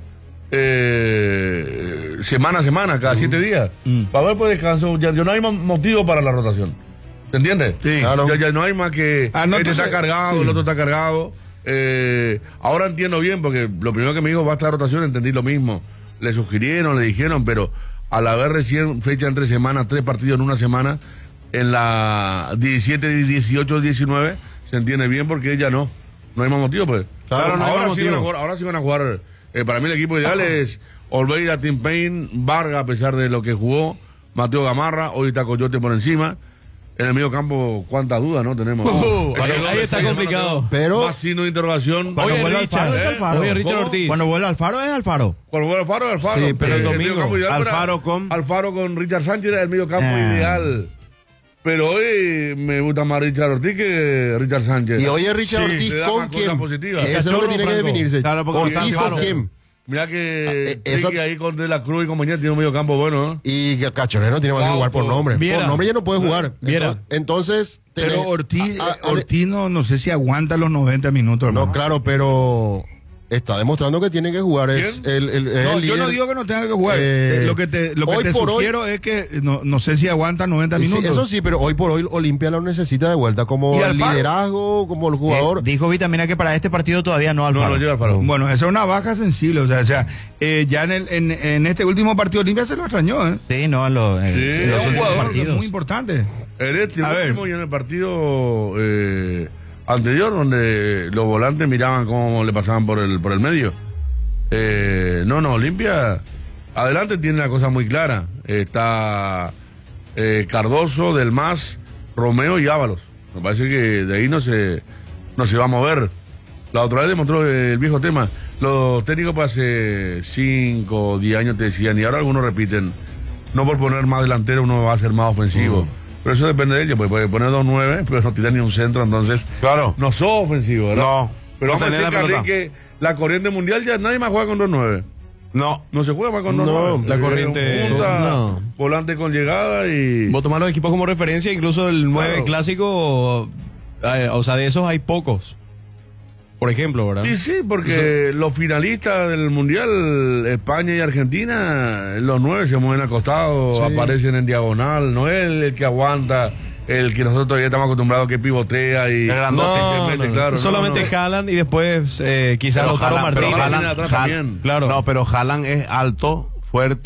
eh, semana a semana, cada siete días. Para ver, pues descanso. Ya, ya no hay más motivo para la rotación. ¿Te entiendes? Sí. Claro. Ya, ya no hay más que Ah, no, este entonces- está cargado, sí. el otro está cargado. Eh, ahora entiendo bien, porque lo primero que me dijo, basta de rotación, entendí lo mismo. Le sugirieron, le dijeron, pero al haber recién fecha entre semanas, tres partidos en una semana, en la diecisiete, dieciocho, diecinueve, se entiende bien porque ya no. No hay más motivo, pues. Claro, no hay ahora, más sí van a motivo. jugar, ahora sí van a jugar. eh, para mí el equipo ideal es Olveira, Tim Payne, Vargas, a pesar de lo que jugó, Mateo Gamarra, hoy está Coyote por encima. En el medio campo, cuántas dudas, ¿no? Tenemos. Uh, Ese ahí- doble ahí está seis, complicado. hermano, Pero- más signo de interrogación. Cuando Oye, vuelve Richard, Alfaro es ¿eh? Alfaro. Oye, Richard ¿Cómo? Ortiz. Cuando vuelve Alfaro es Alfaro. Cuando vuelve Alfaro, Alfaro. Sí, pero Eh, el domingo, medio campo ideal para- Alfaro con- Alfaro con Richard Sánchez era el medio campo Ah. ideal. Pero hoy me gusta más Richard Ortiz que Richard Sánchez. Y hoy es Richard Sí, Ortiz te da con más cosas quién. positivas. Eso es lo que tiene que definirse. Claro, porque Ortiz está con Alfaro. quién. Mira que, Ah, eh, esa- Ricky ahí con De la Cruz y compañía tiene un medio campo bueno, ¿no? Y que Cachorrero tiene más que jugar por nombre. Viera. Por nombre ya no puede jugar. Viera. Entonces. Pero tenés- Ortiz, a- a- Ortiz no, no sé si aguanta los noventa minutos, hermano. No, claro, pero está demostrando que tiene que jugar. Es el, el, es No, el yo no líder. digo que no tenga que jugar. Eh, Eh, lo que te, lo que hoy te por hoy- sugiero es que no, no sé si aguanta noventa Sí, minutos. eso sí, pero hoy por hoy Olimpia lo necesita de vuelta como ¿Y el Alfaro? liderazgo, como el jugador. Eh, dijo Vitamina que para este partido todavía no Alfaro. No, no llega Alfaro. Bueno, esa es una baja sensible. O sea, o sea eh, ya en, el, en, en este último partido Olimpia se lo extrañó. ¿eh? Sí, no, en los, en- Sí, en los Es un últimos jugador partidos. muy importante. En este A ver. último y en el partido eh, anterior, donde los volantes miraban cómo le pasaban por el, por el medio. Eh, no, no, Olimpia, adelante tiene la cosa muy clara. Está eh, Cardoso, Del Mas, Romeo y Ábalos. Me parece que de ahí no se, no se va a mover. La otra vez demostró el viejo tema. Los técnicos pues hace cinco o diez años te decían, y ahora algunos repiten, no por poner más delantero uno va a ser más ofensivo. Pero eso depende de ellos, pues puede poner dos nueve, pero no tirar ni un centro, entonces Claro. no sos ofensivo, ¿verdad? No, pero no vamos a tenés decir, la Carlín, pelota. que la corriente mundial ya nadie más juega con dos nueve. No. No se juega más con dos No, nueve. la Eh, corriente- punta, no. volante con llegada y... Vos tomás los equipos como referencia, incluso el nueve Claro. clásico, eh, o sea, de esos hay pocos. Por ejemplo, ¿verdad? Y sí, porque los finalistas del Mundial, España y Argentina, los nueve se mueven acostados, Sí. aparecen en diagonal, no es el, el que aguanta, el que nosotros todavía estamos acostumbrados que pivotea y... El grandote. No, que no, mete, no. claro, no, Solamente no. Haaland y después eh, quizás Pero Lautaro Haaland- pero Martínez. Haaland Haaland- atrás Haaland- también. Claro. No, pero Haaland es alto, fuerte,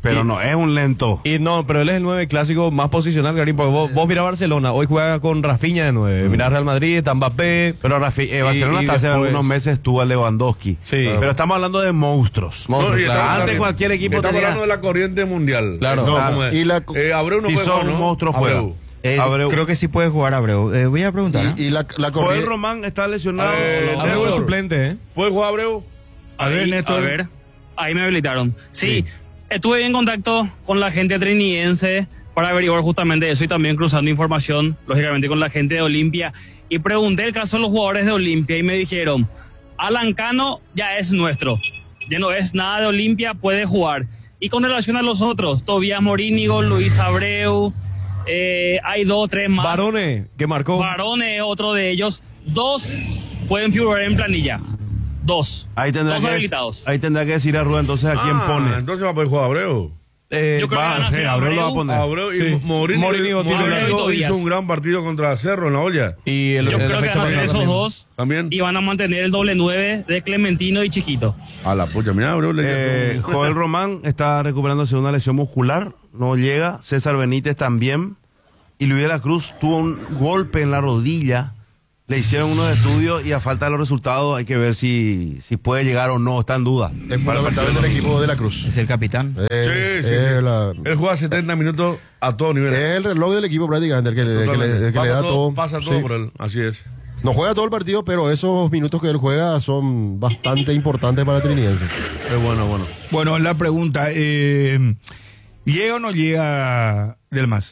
Pero Y- no, es un lento. Y no, pero él es el nueve clásico más posicional, Garín, porque vos, vos mirá Barcelona, hoy juega con Rafinha de nueve, mirá Real Madrid, está Mbappé. Pero Rafi, eh, Barcelona y- y hasta hace después- algunos meses tuvo a Lewandowski. Sí. Pero estamos hablando de monstruos. Monstruos, No, y claro. estamos- Antes cualquier equipo Estamos tenía... hablando de la corriente mundial. Claro. No, Claro. como es. Y la- Eh, Abreu no Si puede son jugar, ¿no? monstruos, juega. Abreu. Eh, Abreu. Creo que sí puede jugar Abreu. Eh, voy a preguntar. ¿eh? Y, y la, la Joel corriente. Román está lesionado. Eh, ¿o no? Abreu es Néstor. suplente, ¿eh? ¿Puede jugar Abreu? A ver, Ahí, Néstor. A ver, ahí me habilitaron. Sí, estuve en contacto con la gente trinidense para averiguar justamente eso y también cruzando información, lógicamente, con la gente de Olimpia. Y pregunté el caso de los jugadores de Olimpia y me dijeron, Alan Cano ya es nuestro, ya no es nada de Olimpia, puede jugar. Y con relación a los otros, Tobías Morínigo, Luis Abreu, eh, hay dos, tres más. Barone, que marcó. Barone, otro de ellos. Dos pueden figurar en planilla. Dos. Ahí tendrá, Dos que, habilitados. ahí tendrá que decir a Rubén entonces a quién Ah, pone. Entonces va a poder jugar Abreu. Eh, Yo creo que Va, van a sí, ser Abreu lo va a Abreu, poner. Abreu y Sí. Mourinho, Mourinho tiene la- Mourinho Tobías. hizo un gran partido contra Cerro en la olla. Y el, Yo el- creo la que fecha van a ser pasada esos también. dos También. y van a mantener el doble nueve de Clementino y Chiquito. A la pucha, mira, Abreu le Eh, Joel Román está recuperándose de una lesión muscular, no llega. César Benítez también. Y Luis de la Cruz tuvo un golpe en la rodilla. Le hicieron unos estudios y a falta de los resultados hay que ver si, si puede llegar o no, está en duda. Es fundamental del equipo de la Cruz. Es el capitán. Eh, Sí, sí, es, sí. la- Él juega setenta minutos a todo nivel. es el reloj del equipo prácticamente, el que, le- el que le, el que pasa le da todo, todo. Pasa todo Sí. por él, así es. No juega todo el partido, pero esos minutos que él juega son bastante importantes para Trinidense. Es bueno, bueno. Bueno, la pregunta, eh, ¿llega o no llega Del Mas?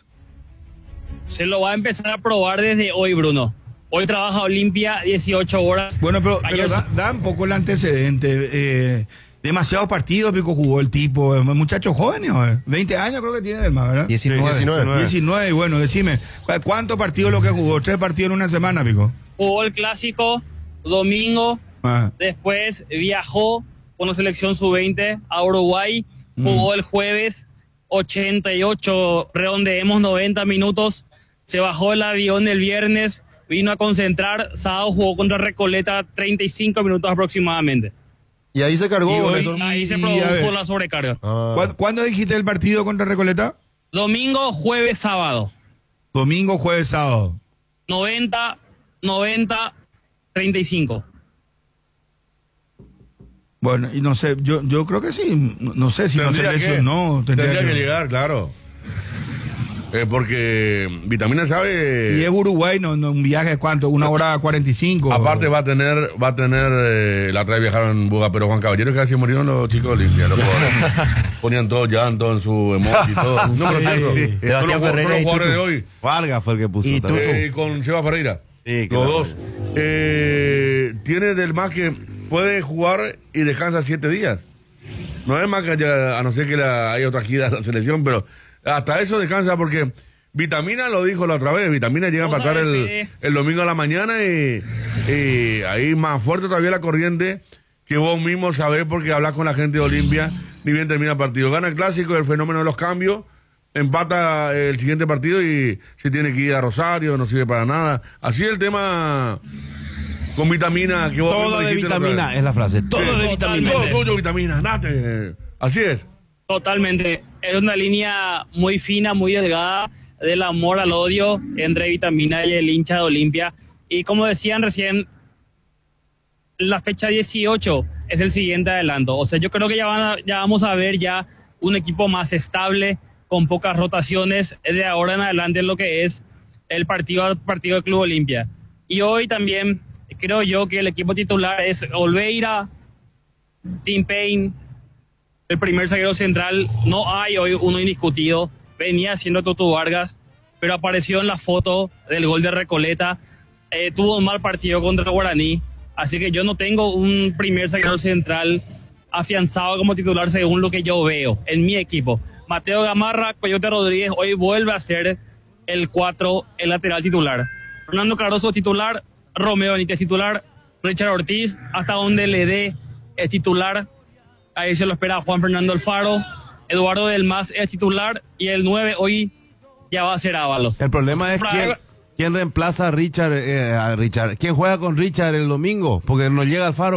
Se lo va a empezar a probar desde hoy, Bruno. Hoy trabaja Olimpia dieciocho horas. Bueno, pero, pero Ayer- da, da un poco el antecedente. Eh, demasiados partidos, pico, jugó el tipo. eh, Muchacho joven, ¿no? veinte años creo que tiene Del Mas, ¿verdad? diecinueve. diecinueve. diecinueve, bueno, decime, ¿cu- ¿cuántos partidos lo que jugó? ¿Tres partidos en una semana, pico? Jugó el clásico domingo, Ah. después viajó con la selección sub veinte a Uruguay, jugó el jueves ochenta y ocho, redondeemos noventa minutos, se bajó el avión el viernes, vino a concentrar, sábado jugó contra Recoleta treinta y cinco minutos aproximadamente. Y ahí se cargó. Y hoy- Néstor. Ahí se Y, a ver. produjo la sobrecarga. Ah. ¿Cuándo, cuándo dijiste el partido contra Recoleta? Domingo, jueves, sábado. Domingo, jueves, sábado. noventa, noventa, treinta y cinco. Bueno, y no sé, yo, yo creo que sí. No, no sé si no se Tendría que- lesionó. Tendría que llegar, claro. Eh, porque Vitamina sabe. Y es Uruguay, no, no, un viaje de cuánto, una hora cuarenta y cinco. Aparte va a tener, va a tener, eh, la otra vez viajaron en Buga, pero Juan Caballero que casi murieron los chicos de Olimpia, los jugadores. Ponían todo llanto en su emoji y todo. No, pero Sí, cierto. sí. Son Sebastián los, son Ferreira los y jugadores de Tutu. hoy. Vargas fue el que puso. Y también. Eh, con Seba Ferreira. Sí, los claro. dos. Eh, tiene del más que puede jugar y descansa siete días. No es más que haya- a no ser que la, haya otra gira de la selección, pero hasta eso descansa porque Vitamina lo dijo la otra vez. Vitamina llega a Vos empatar sabés, el, Fede. el domingo a la mañana y, y ahí más fuerte todavía la corriente que vos mismo sabés porque hablas con la gente de Olimpia ni bien termina el partido. Gana el clásico, el fenómeno de los cambios, empata el siguiente partido y se tiene que ir a Rosario, no sirve para nada. Así el tema con Vitamina. Que vos Todo mismo de dijiste la otra vitamina vez. es la frase. Todo Sí. de vitamina. Todo tuyo, Vitamina, date. Así es. Totalmente. Es una línea muy fina, muy delgada del amor al odio entre Vitamina y el hincha de Olimpia. Y como decían recién, la fecha dieciocho es el siguiente adelanto. O sea, yo creo que ya, van a- ya vamos a ver ya un equipo más estable, con pocas rotaciones, de ahora en adelante en lo que es el partido, partido del Club Olimpia. Y hoy también creo yo que el equipo titular es Olveira, Tim Payne, el primer zaguero central. No hay hoy uno indiscutido. Venía siendo Tutu Vargas, pero apareció en la foto del gol de Recoleta. Eh, tuvo un mal partido contra Guaraní. Así que yo no tengo un primer zaguero central afianzado como titular según lo que yo veo en mi equipo. Mateo Gamarra, Coyote Rodríguez hoy vuelve a ser el cuatro, el lateral titular. Fernando Cardoso titular, Romeo Benítez titular, Richard Ortiz, hasta donde le dé es titular. Ahí se lo espera Juan Fernando Alfaro. Eduardo Del Mas es titular y el nueve hoy ya va a ser Ábalos. El problema es quién, quién reemplaza a Richard, eh, a Richard. ¿Quién juega con Richard el domingo? Porque no llega Alfaro.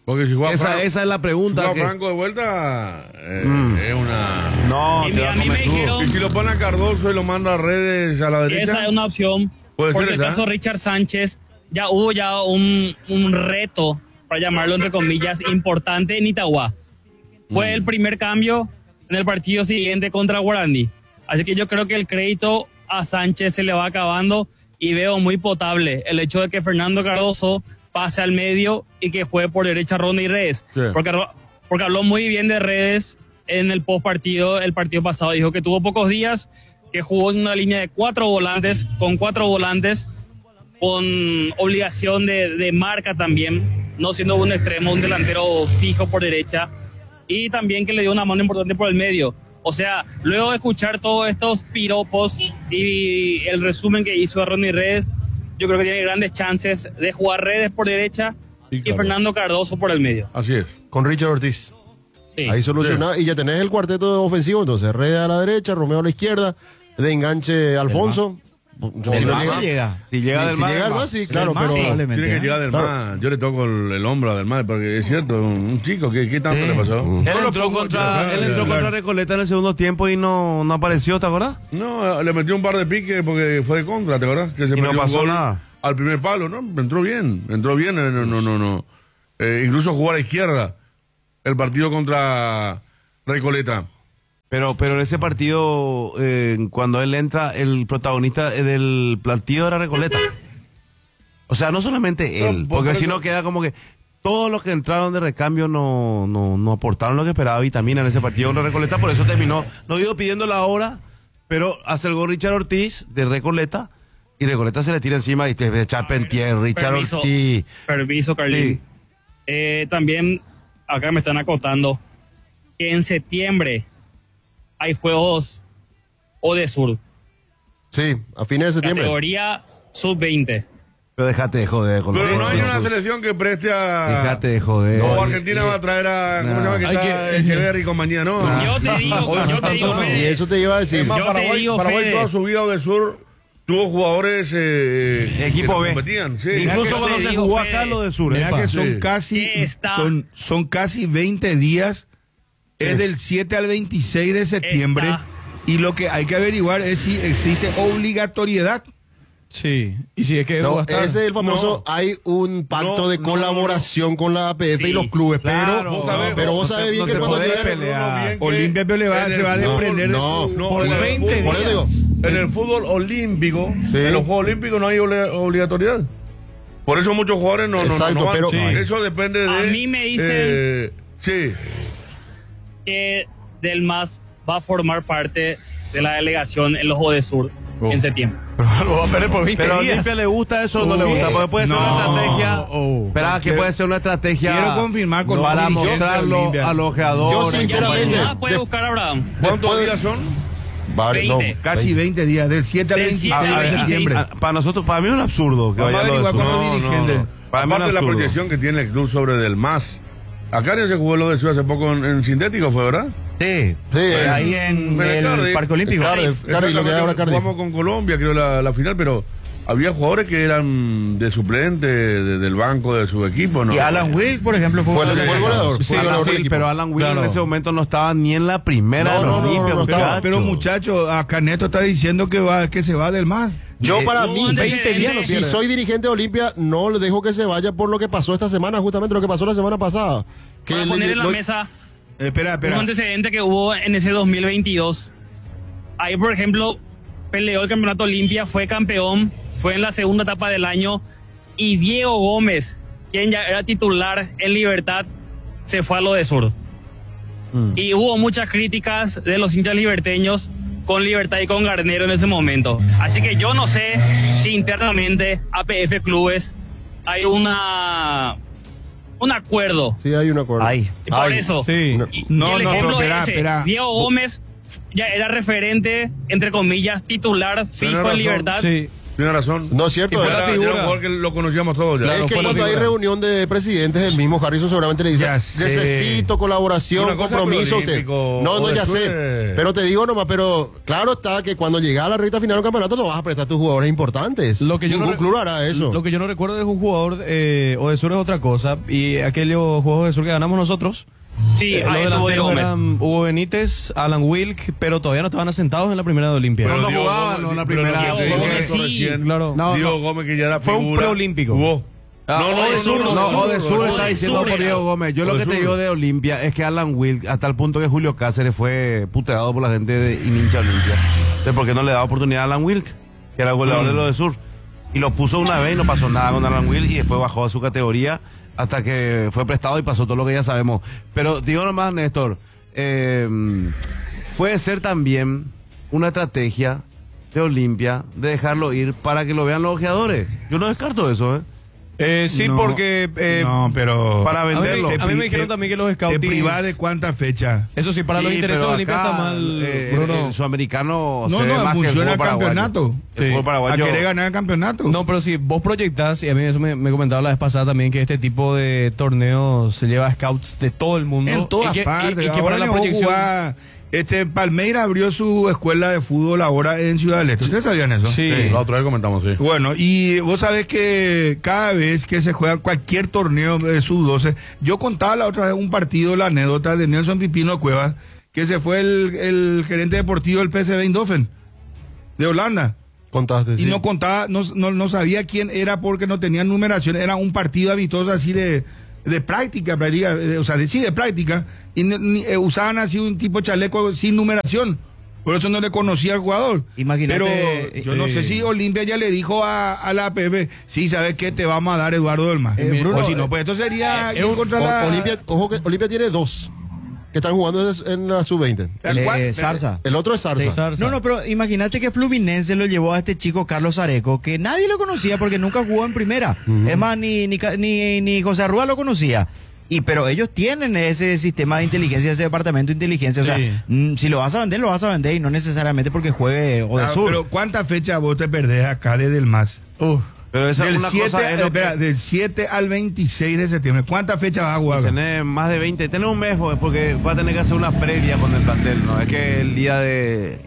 Porque si juega esa, Franco, esa es la pregunta. si juega que- Franco de vuelta, eh, Mm. es una... No, Y te mira, va a a mí comer me crudo. dijeron- Y si lo pone a Cardoso y lo manda a redes a la derecha... Esa es una opción. Puede Porque ser el esa. caso Richard Sánchez, ya hubo ya un, un reto, para llamarlo entre comillas, importante en Itagua. Fue el primer cambio en el partido siguiente contra Guaraní. Así que yo creo que el crédito a Sánchez se le va acabando y veo muy potable el hecho de que Fernando Cardoso pase al medio y que juegue por derecha Ronnie Redes. Sí. Porque, porque habló muy bien de Redes en el post partido, el partido pasado. Dijo que tuvo pocos días, que jugó en una línea de cuatro volantes, con cuatro volantes, con obligación de, de marca también, no siendo un extremo, un delantero fijo por derecha, y también que le dio una mano importante por el medio. O sea, luego de escuchar todos estos piropos y el resumen que hizo Ronnie Redes, yo creo que tiene grandes chances de jugar Redes por derecha Sí, y claro. Fernando Cardoso por el medio. Así es. Con Richard Ortiz. Sí. Ahí soluciona. Y ya tenés el cuarteto ofensivo, entonces Redes a la derecha, Romeo a la izquierda, de enganche Alfonso. Del Mar si llega. Si llega del Si Mar, llega del al Mar. Mar, sí, claro, Del Mar, pero... sí. Probablemente, Tiene que ¿eh? llegar del Claro. mar. Yo le toco el, el hombro a del mar, porque es cierto, un, un chico, ¿qué, qué tanto Sí. le pasó? Él No lo entró, pongo, contra, yo, él entró claro. contra Recoleta en el segundo tiempo y no, no apareció, ¿te acuerdas? No, le metió un par de piques porque fue de contra, ¿te acuerdas? Que se Y no metió un pasó gol nada. al primer palo, ¿no? Entró bien, entró bien, eh, no, no, no, no. Eh, incluso jugó a la izquierda el partido contra Recoleta. Pero, pero en ese partido, eh, cuando él entra, el protagonista del partido era Recoleta. O sea, no solamente él, No, por- porque por si eso- no queda como que todos los que entraron de recambio no, no, no aportaron lo que esperaba Vitamina en ese partido contra Recoleta, por eso terminó, no digo pidiendo la hora, pero hace el gol Richard Ortiz de Recoleta, y Recoleta se le tira encima y te echa Pentier, Richard Permiso, Ortiz. permiso, Carlín. Sí. Eh, también acá me están acotando que en septiembre hay juegos Odesur, Sí, a fines de septiembre. categoría sub veinte. Pero déjate de joder con Pero los- no hay con una los- selección que preste a... Déjate de joder. O Argentina va a traer a... ¿Cómo se llama? Que Hay está que- Echeverri y compañía, ¿no? Yo te digo, Oye, yo te digo, no, Fede, Y eso te iba a decir. Es más, Yo te Paraguay, digo, Paraguay Fede. toda su vida del sur tuvo jugadores eh, Equipo que B. competían. Sí. Incluso yo cuando te se digo, jugó Fede, acá lo de Sur. Mira epa. que son Sí. casi ¿Qué está? son, son casi veinte días. Es del siete al veintiséis de septiembre. Está. Y lo que hay que averiguar es si existe obligatoriedad. Sí. Y si es que No, va a estar- ese es el famoso, No. hay un pacto No, de no, colaboración con la A P F y Sí, los clubes, claro, pero vos sabés, pero vos no sabés te- bien no que te cuando podés llega- pelear. Bien que Olimpia pero le va- en se el va a fútbol- desprender de no, su- No, Por en el veinte fútbol- por eso digo, En el fútbol olímpico, Sí. en los Juegos Olímpicos no hay obli- obligatoriedad. Por eso muchos jugadores no, no, no, Exacto, no van. pero- Sí. Sí. Eso depende de... A mí me dicen- eh, sí. que Del Mas va a formar parte de la delegación en los Odesur Oh. en septiembre. Lo va a perder por veinte Pero a días. Olimpia le gusta eso o no le gusta, porque puede ser No. una estrategia. Oh. Espera, que Quiero- puede ser una estrategia. quiero confirmar con para los dirigentes de mostrarlo Olimpia. a los ojeadores. Yo, y sinceramente, compañía. Ah, puede de- buscar a Abraham. ¿Cuántos Después- días son? Vale, no, veinte. Casi veinte días, del siete al Del veintiséis siete al de veintiséis. septiembre. Ah, para nosotros, para mí es un absurdo que Vamos vaya a lo de averiguar Sur. con los No, no, dirigentes. no. Para mí es Aparte un de la absurdo. proyección que tiene el club sobre Del Mas. Acá no se jugó lo de Sur hace poco en, en sintético, ¿fue verdad? Sí. Sí, Eh, ahí en Pero el Cardiff. Parque Olímpico. Cardiff, Cardiff, lo que hay ahora Cardiff. Jugamos con Colombia, creo, la, la final, pero había jugadores que eran de suplente, de- del banco de su equipo, ¿no? Y Alan Will, por ejemplo, fue Fue el- uno de fue el los- goleador. Sí, Fue el Alan goleador del Will, equipo. pero Alan Will Claro. en ese momento no estaba ni en la primera No, de no, no, Olimpia, no, no estaba. muchacho. Pero muchachos, acá Neto está diciendo que va que se va del más. Yo Eh, para hubo mí, antecedentes. veinte días no Si si soy dirigente de Olimpia, no le dejo que se vaya por lo que pasó esta semana, justamente lo que pasó la semana pasada. Que Para le- poner en la lo- mesa Espera, un espera. antecedente que hubo en ese dos mil veintidós. Ahí, por ejemplo, peleó el campeonato Olimpia, fue campeón, fue en la segunda etapa del año, y Diego Gómez, quien ya era titular en Libertad, se fue a lo de Sur. Y hubo muchas críticas de los hinchas liberteños con Libertad y con Garnero en ese momento. Así que yo no sé si internamente A P F Clubes hay una un acuerdo. Sí, hay un acuerdo. Ay. Y por Ay, eso, sí. y, y No, el no, ejemplo pero espera, es ese. espera. Diego Gómez ya era referente, entre comillas, titular, fijo razón. en Libertad. Sí. Tiene razón. No es cierto. Y fue Era- la era figura. un Era un jugador que lo conocíamos todos ya. es que cuando hay reunión de presidentes, el mismo Harrison seguramente le dice, Ya sé. necesito colaboración, Una cosa compromiso. es Usted. Olímpico, No, no, o ya de sé. Sur. Pero te digo nomás, pero claro está que cuando llega a la recta final del campeonato no vas a prestar a tus jugadores importantes. Lo que yo Ningún no, club hará eso. Lo que yo no recuerdo es un jugador eh, o de Sur es otra cosa. Y aquellos juegos de Sur que ganamos nosotros. Sí, eh, ahí los estuvo delanteros Gómez. eran Hugo Benítez, Alan Wilk, pero todavía no estaban asentados en la primera de Olimpia. Pero no Diego jugaban Gómez- ¿no? en la pero primera. lo que te Diego dije Gómez, esto sí. recién, Claro. No, Diego no. Gómez, que ya era Fue un figura, preolímpico. jugó. Ah, No, no, o de no, Sur, no, No, no, o de no, Sur no, está de diciendo Sur, por era. Diego Gómez. Yo lo O de que te Sur. digo de Olimpia es que Alan Wilk, hasta el punto que Julio Cáceres fue puteado por la gente de y hincha Olimpia. Entonces, ¿por qué no le daba oportunidad a Alan Wilk, que era el goleador de lo de Sur? Y lo puso una vez y no pasó nada con Alan Wilk y después bajó a su categoría hasta que fue prestado y pasó todo lo que ya sabemos. Pero digo nomás, Néstor, eh, puede ser también una estrategia de Olimpia de dejarlo ir para que lo vean los ojeadores. Yo no descarto eso, ¿eh? Eh, sí, No, porque... eh, no, pero. Para a mí me- venderlo. A mí, me Te- dijeron te- también que los ¿Te scouts... privás de cuánta fecha? Eso sí, para los Sí, intereses de pero Olimpia acá, está mal, eh, Bruno. el, el sudamericano No, se ve no, más que el funciona fútbol el paraguayo. campeonato. El Sí. fútbol ¿A paraguayo. querer ganar el campeonato? No, pero si vos proyectás, y a mí eso me, me comentaba la vez pasada también, que este tipo de torneos se lleva a scouts de todo el mundo. En todas y que, partes. y- y que Ahora para la no vos proyección... jugás- Este, Palmeira abrió su escuela de fútbol ahora en Ciudad del Este. ¿Ustedes sabían eso? Sí. Sí, la otra vez comentamos, sí. Bueno, y vos sabés que cada vez que se juega cualquier torneo de sub doce, yo contaba la otra vez un partido, la anécdota de Nelson Pipino Cuevas, que se fue el, el gerente deportivo del P S V Eindhoven, de Holanda. Contaste, Y sí. no contaba, no, no, no sabía quién era porque no tenía numeración, era un partido amistoso así de, de práctica, práctica, eh, o sea, de, sí, de práctica, y ni- ni- eh, usaban así un tipo chaleco sin numeración. Por eso no le conocía al jugador. Imagínate, Pero yo no eh, sé si Olimpia ya le dijo a, a la A P F, sí, ¿sabes qué? Te vamos a dar Eduardo Delmas. Eh, Bruno, o si no, pues esto sería ir contra O- la... Olimpia, ojo que Olimpia tiene dos que están jugando en la sub veinte. ¿El eh, cuál? Zarza. El otro es Zarza. Sí. Zarza. No, no, pero imagínate que Fluminense lo llevó a este chico Carlos Areco, que nadie lo conocía porque nunca jugó en primera. Es más, ni, ni, Ca- ni, ni José Arrua lo conocía. Y pero ellos tienen ese sistema de inteligencia, ese departamento de inteligencia. O sea, Sí. mm, si lo vas a vender, lo vas a vender y no necesariamente porque juegue o de Ah, sur. pero ¿cuántas fechas vos te perdés acá de Delmas? Uh, Pero esa es Del una siete, cosa. Es eh, lo espera, que- del siete al veintiséis de septiembre. ¿Cuántas fechas vas a jugar? Tener más de veinte, tener un mes, pues, porque va a tener que hacer una previa con el plantel, ¿no? Es que el día de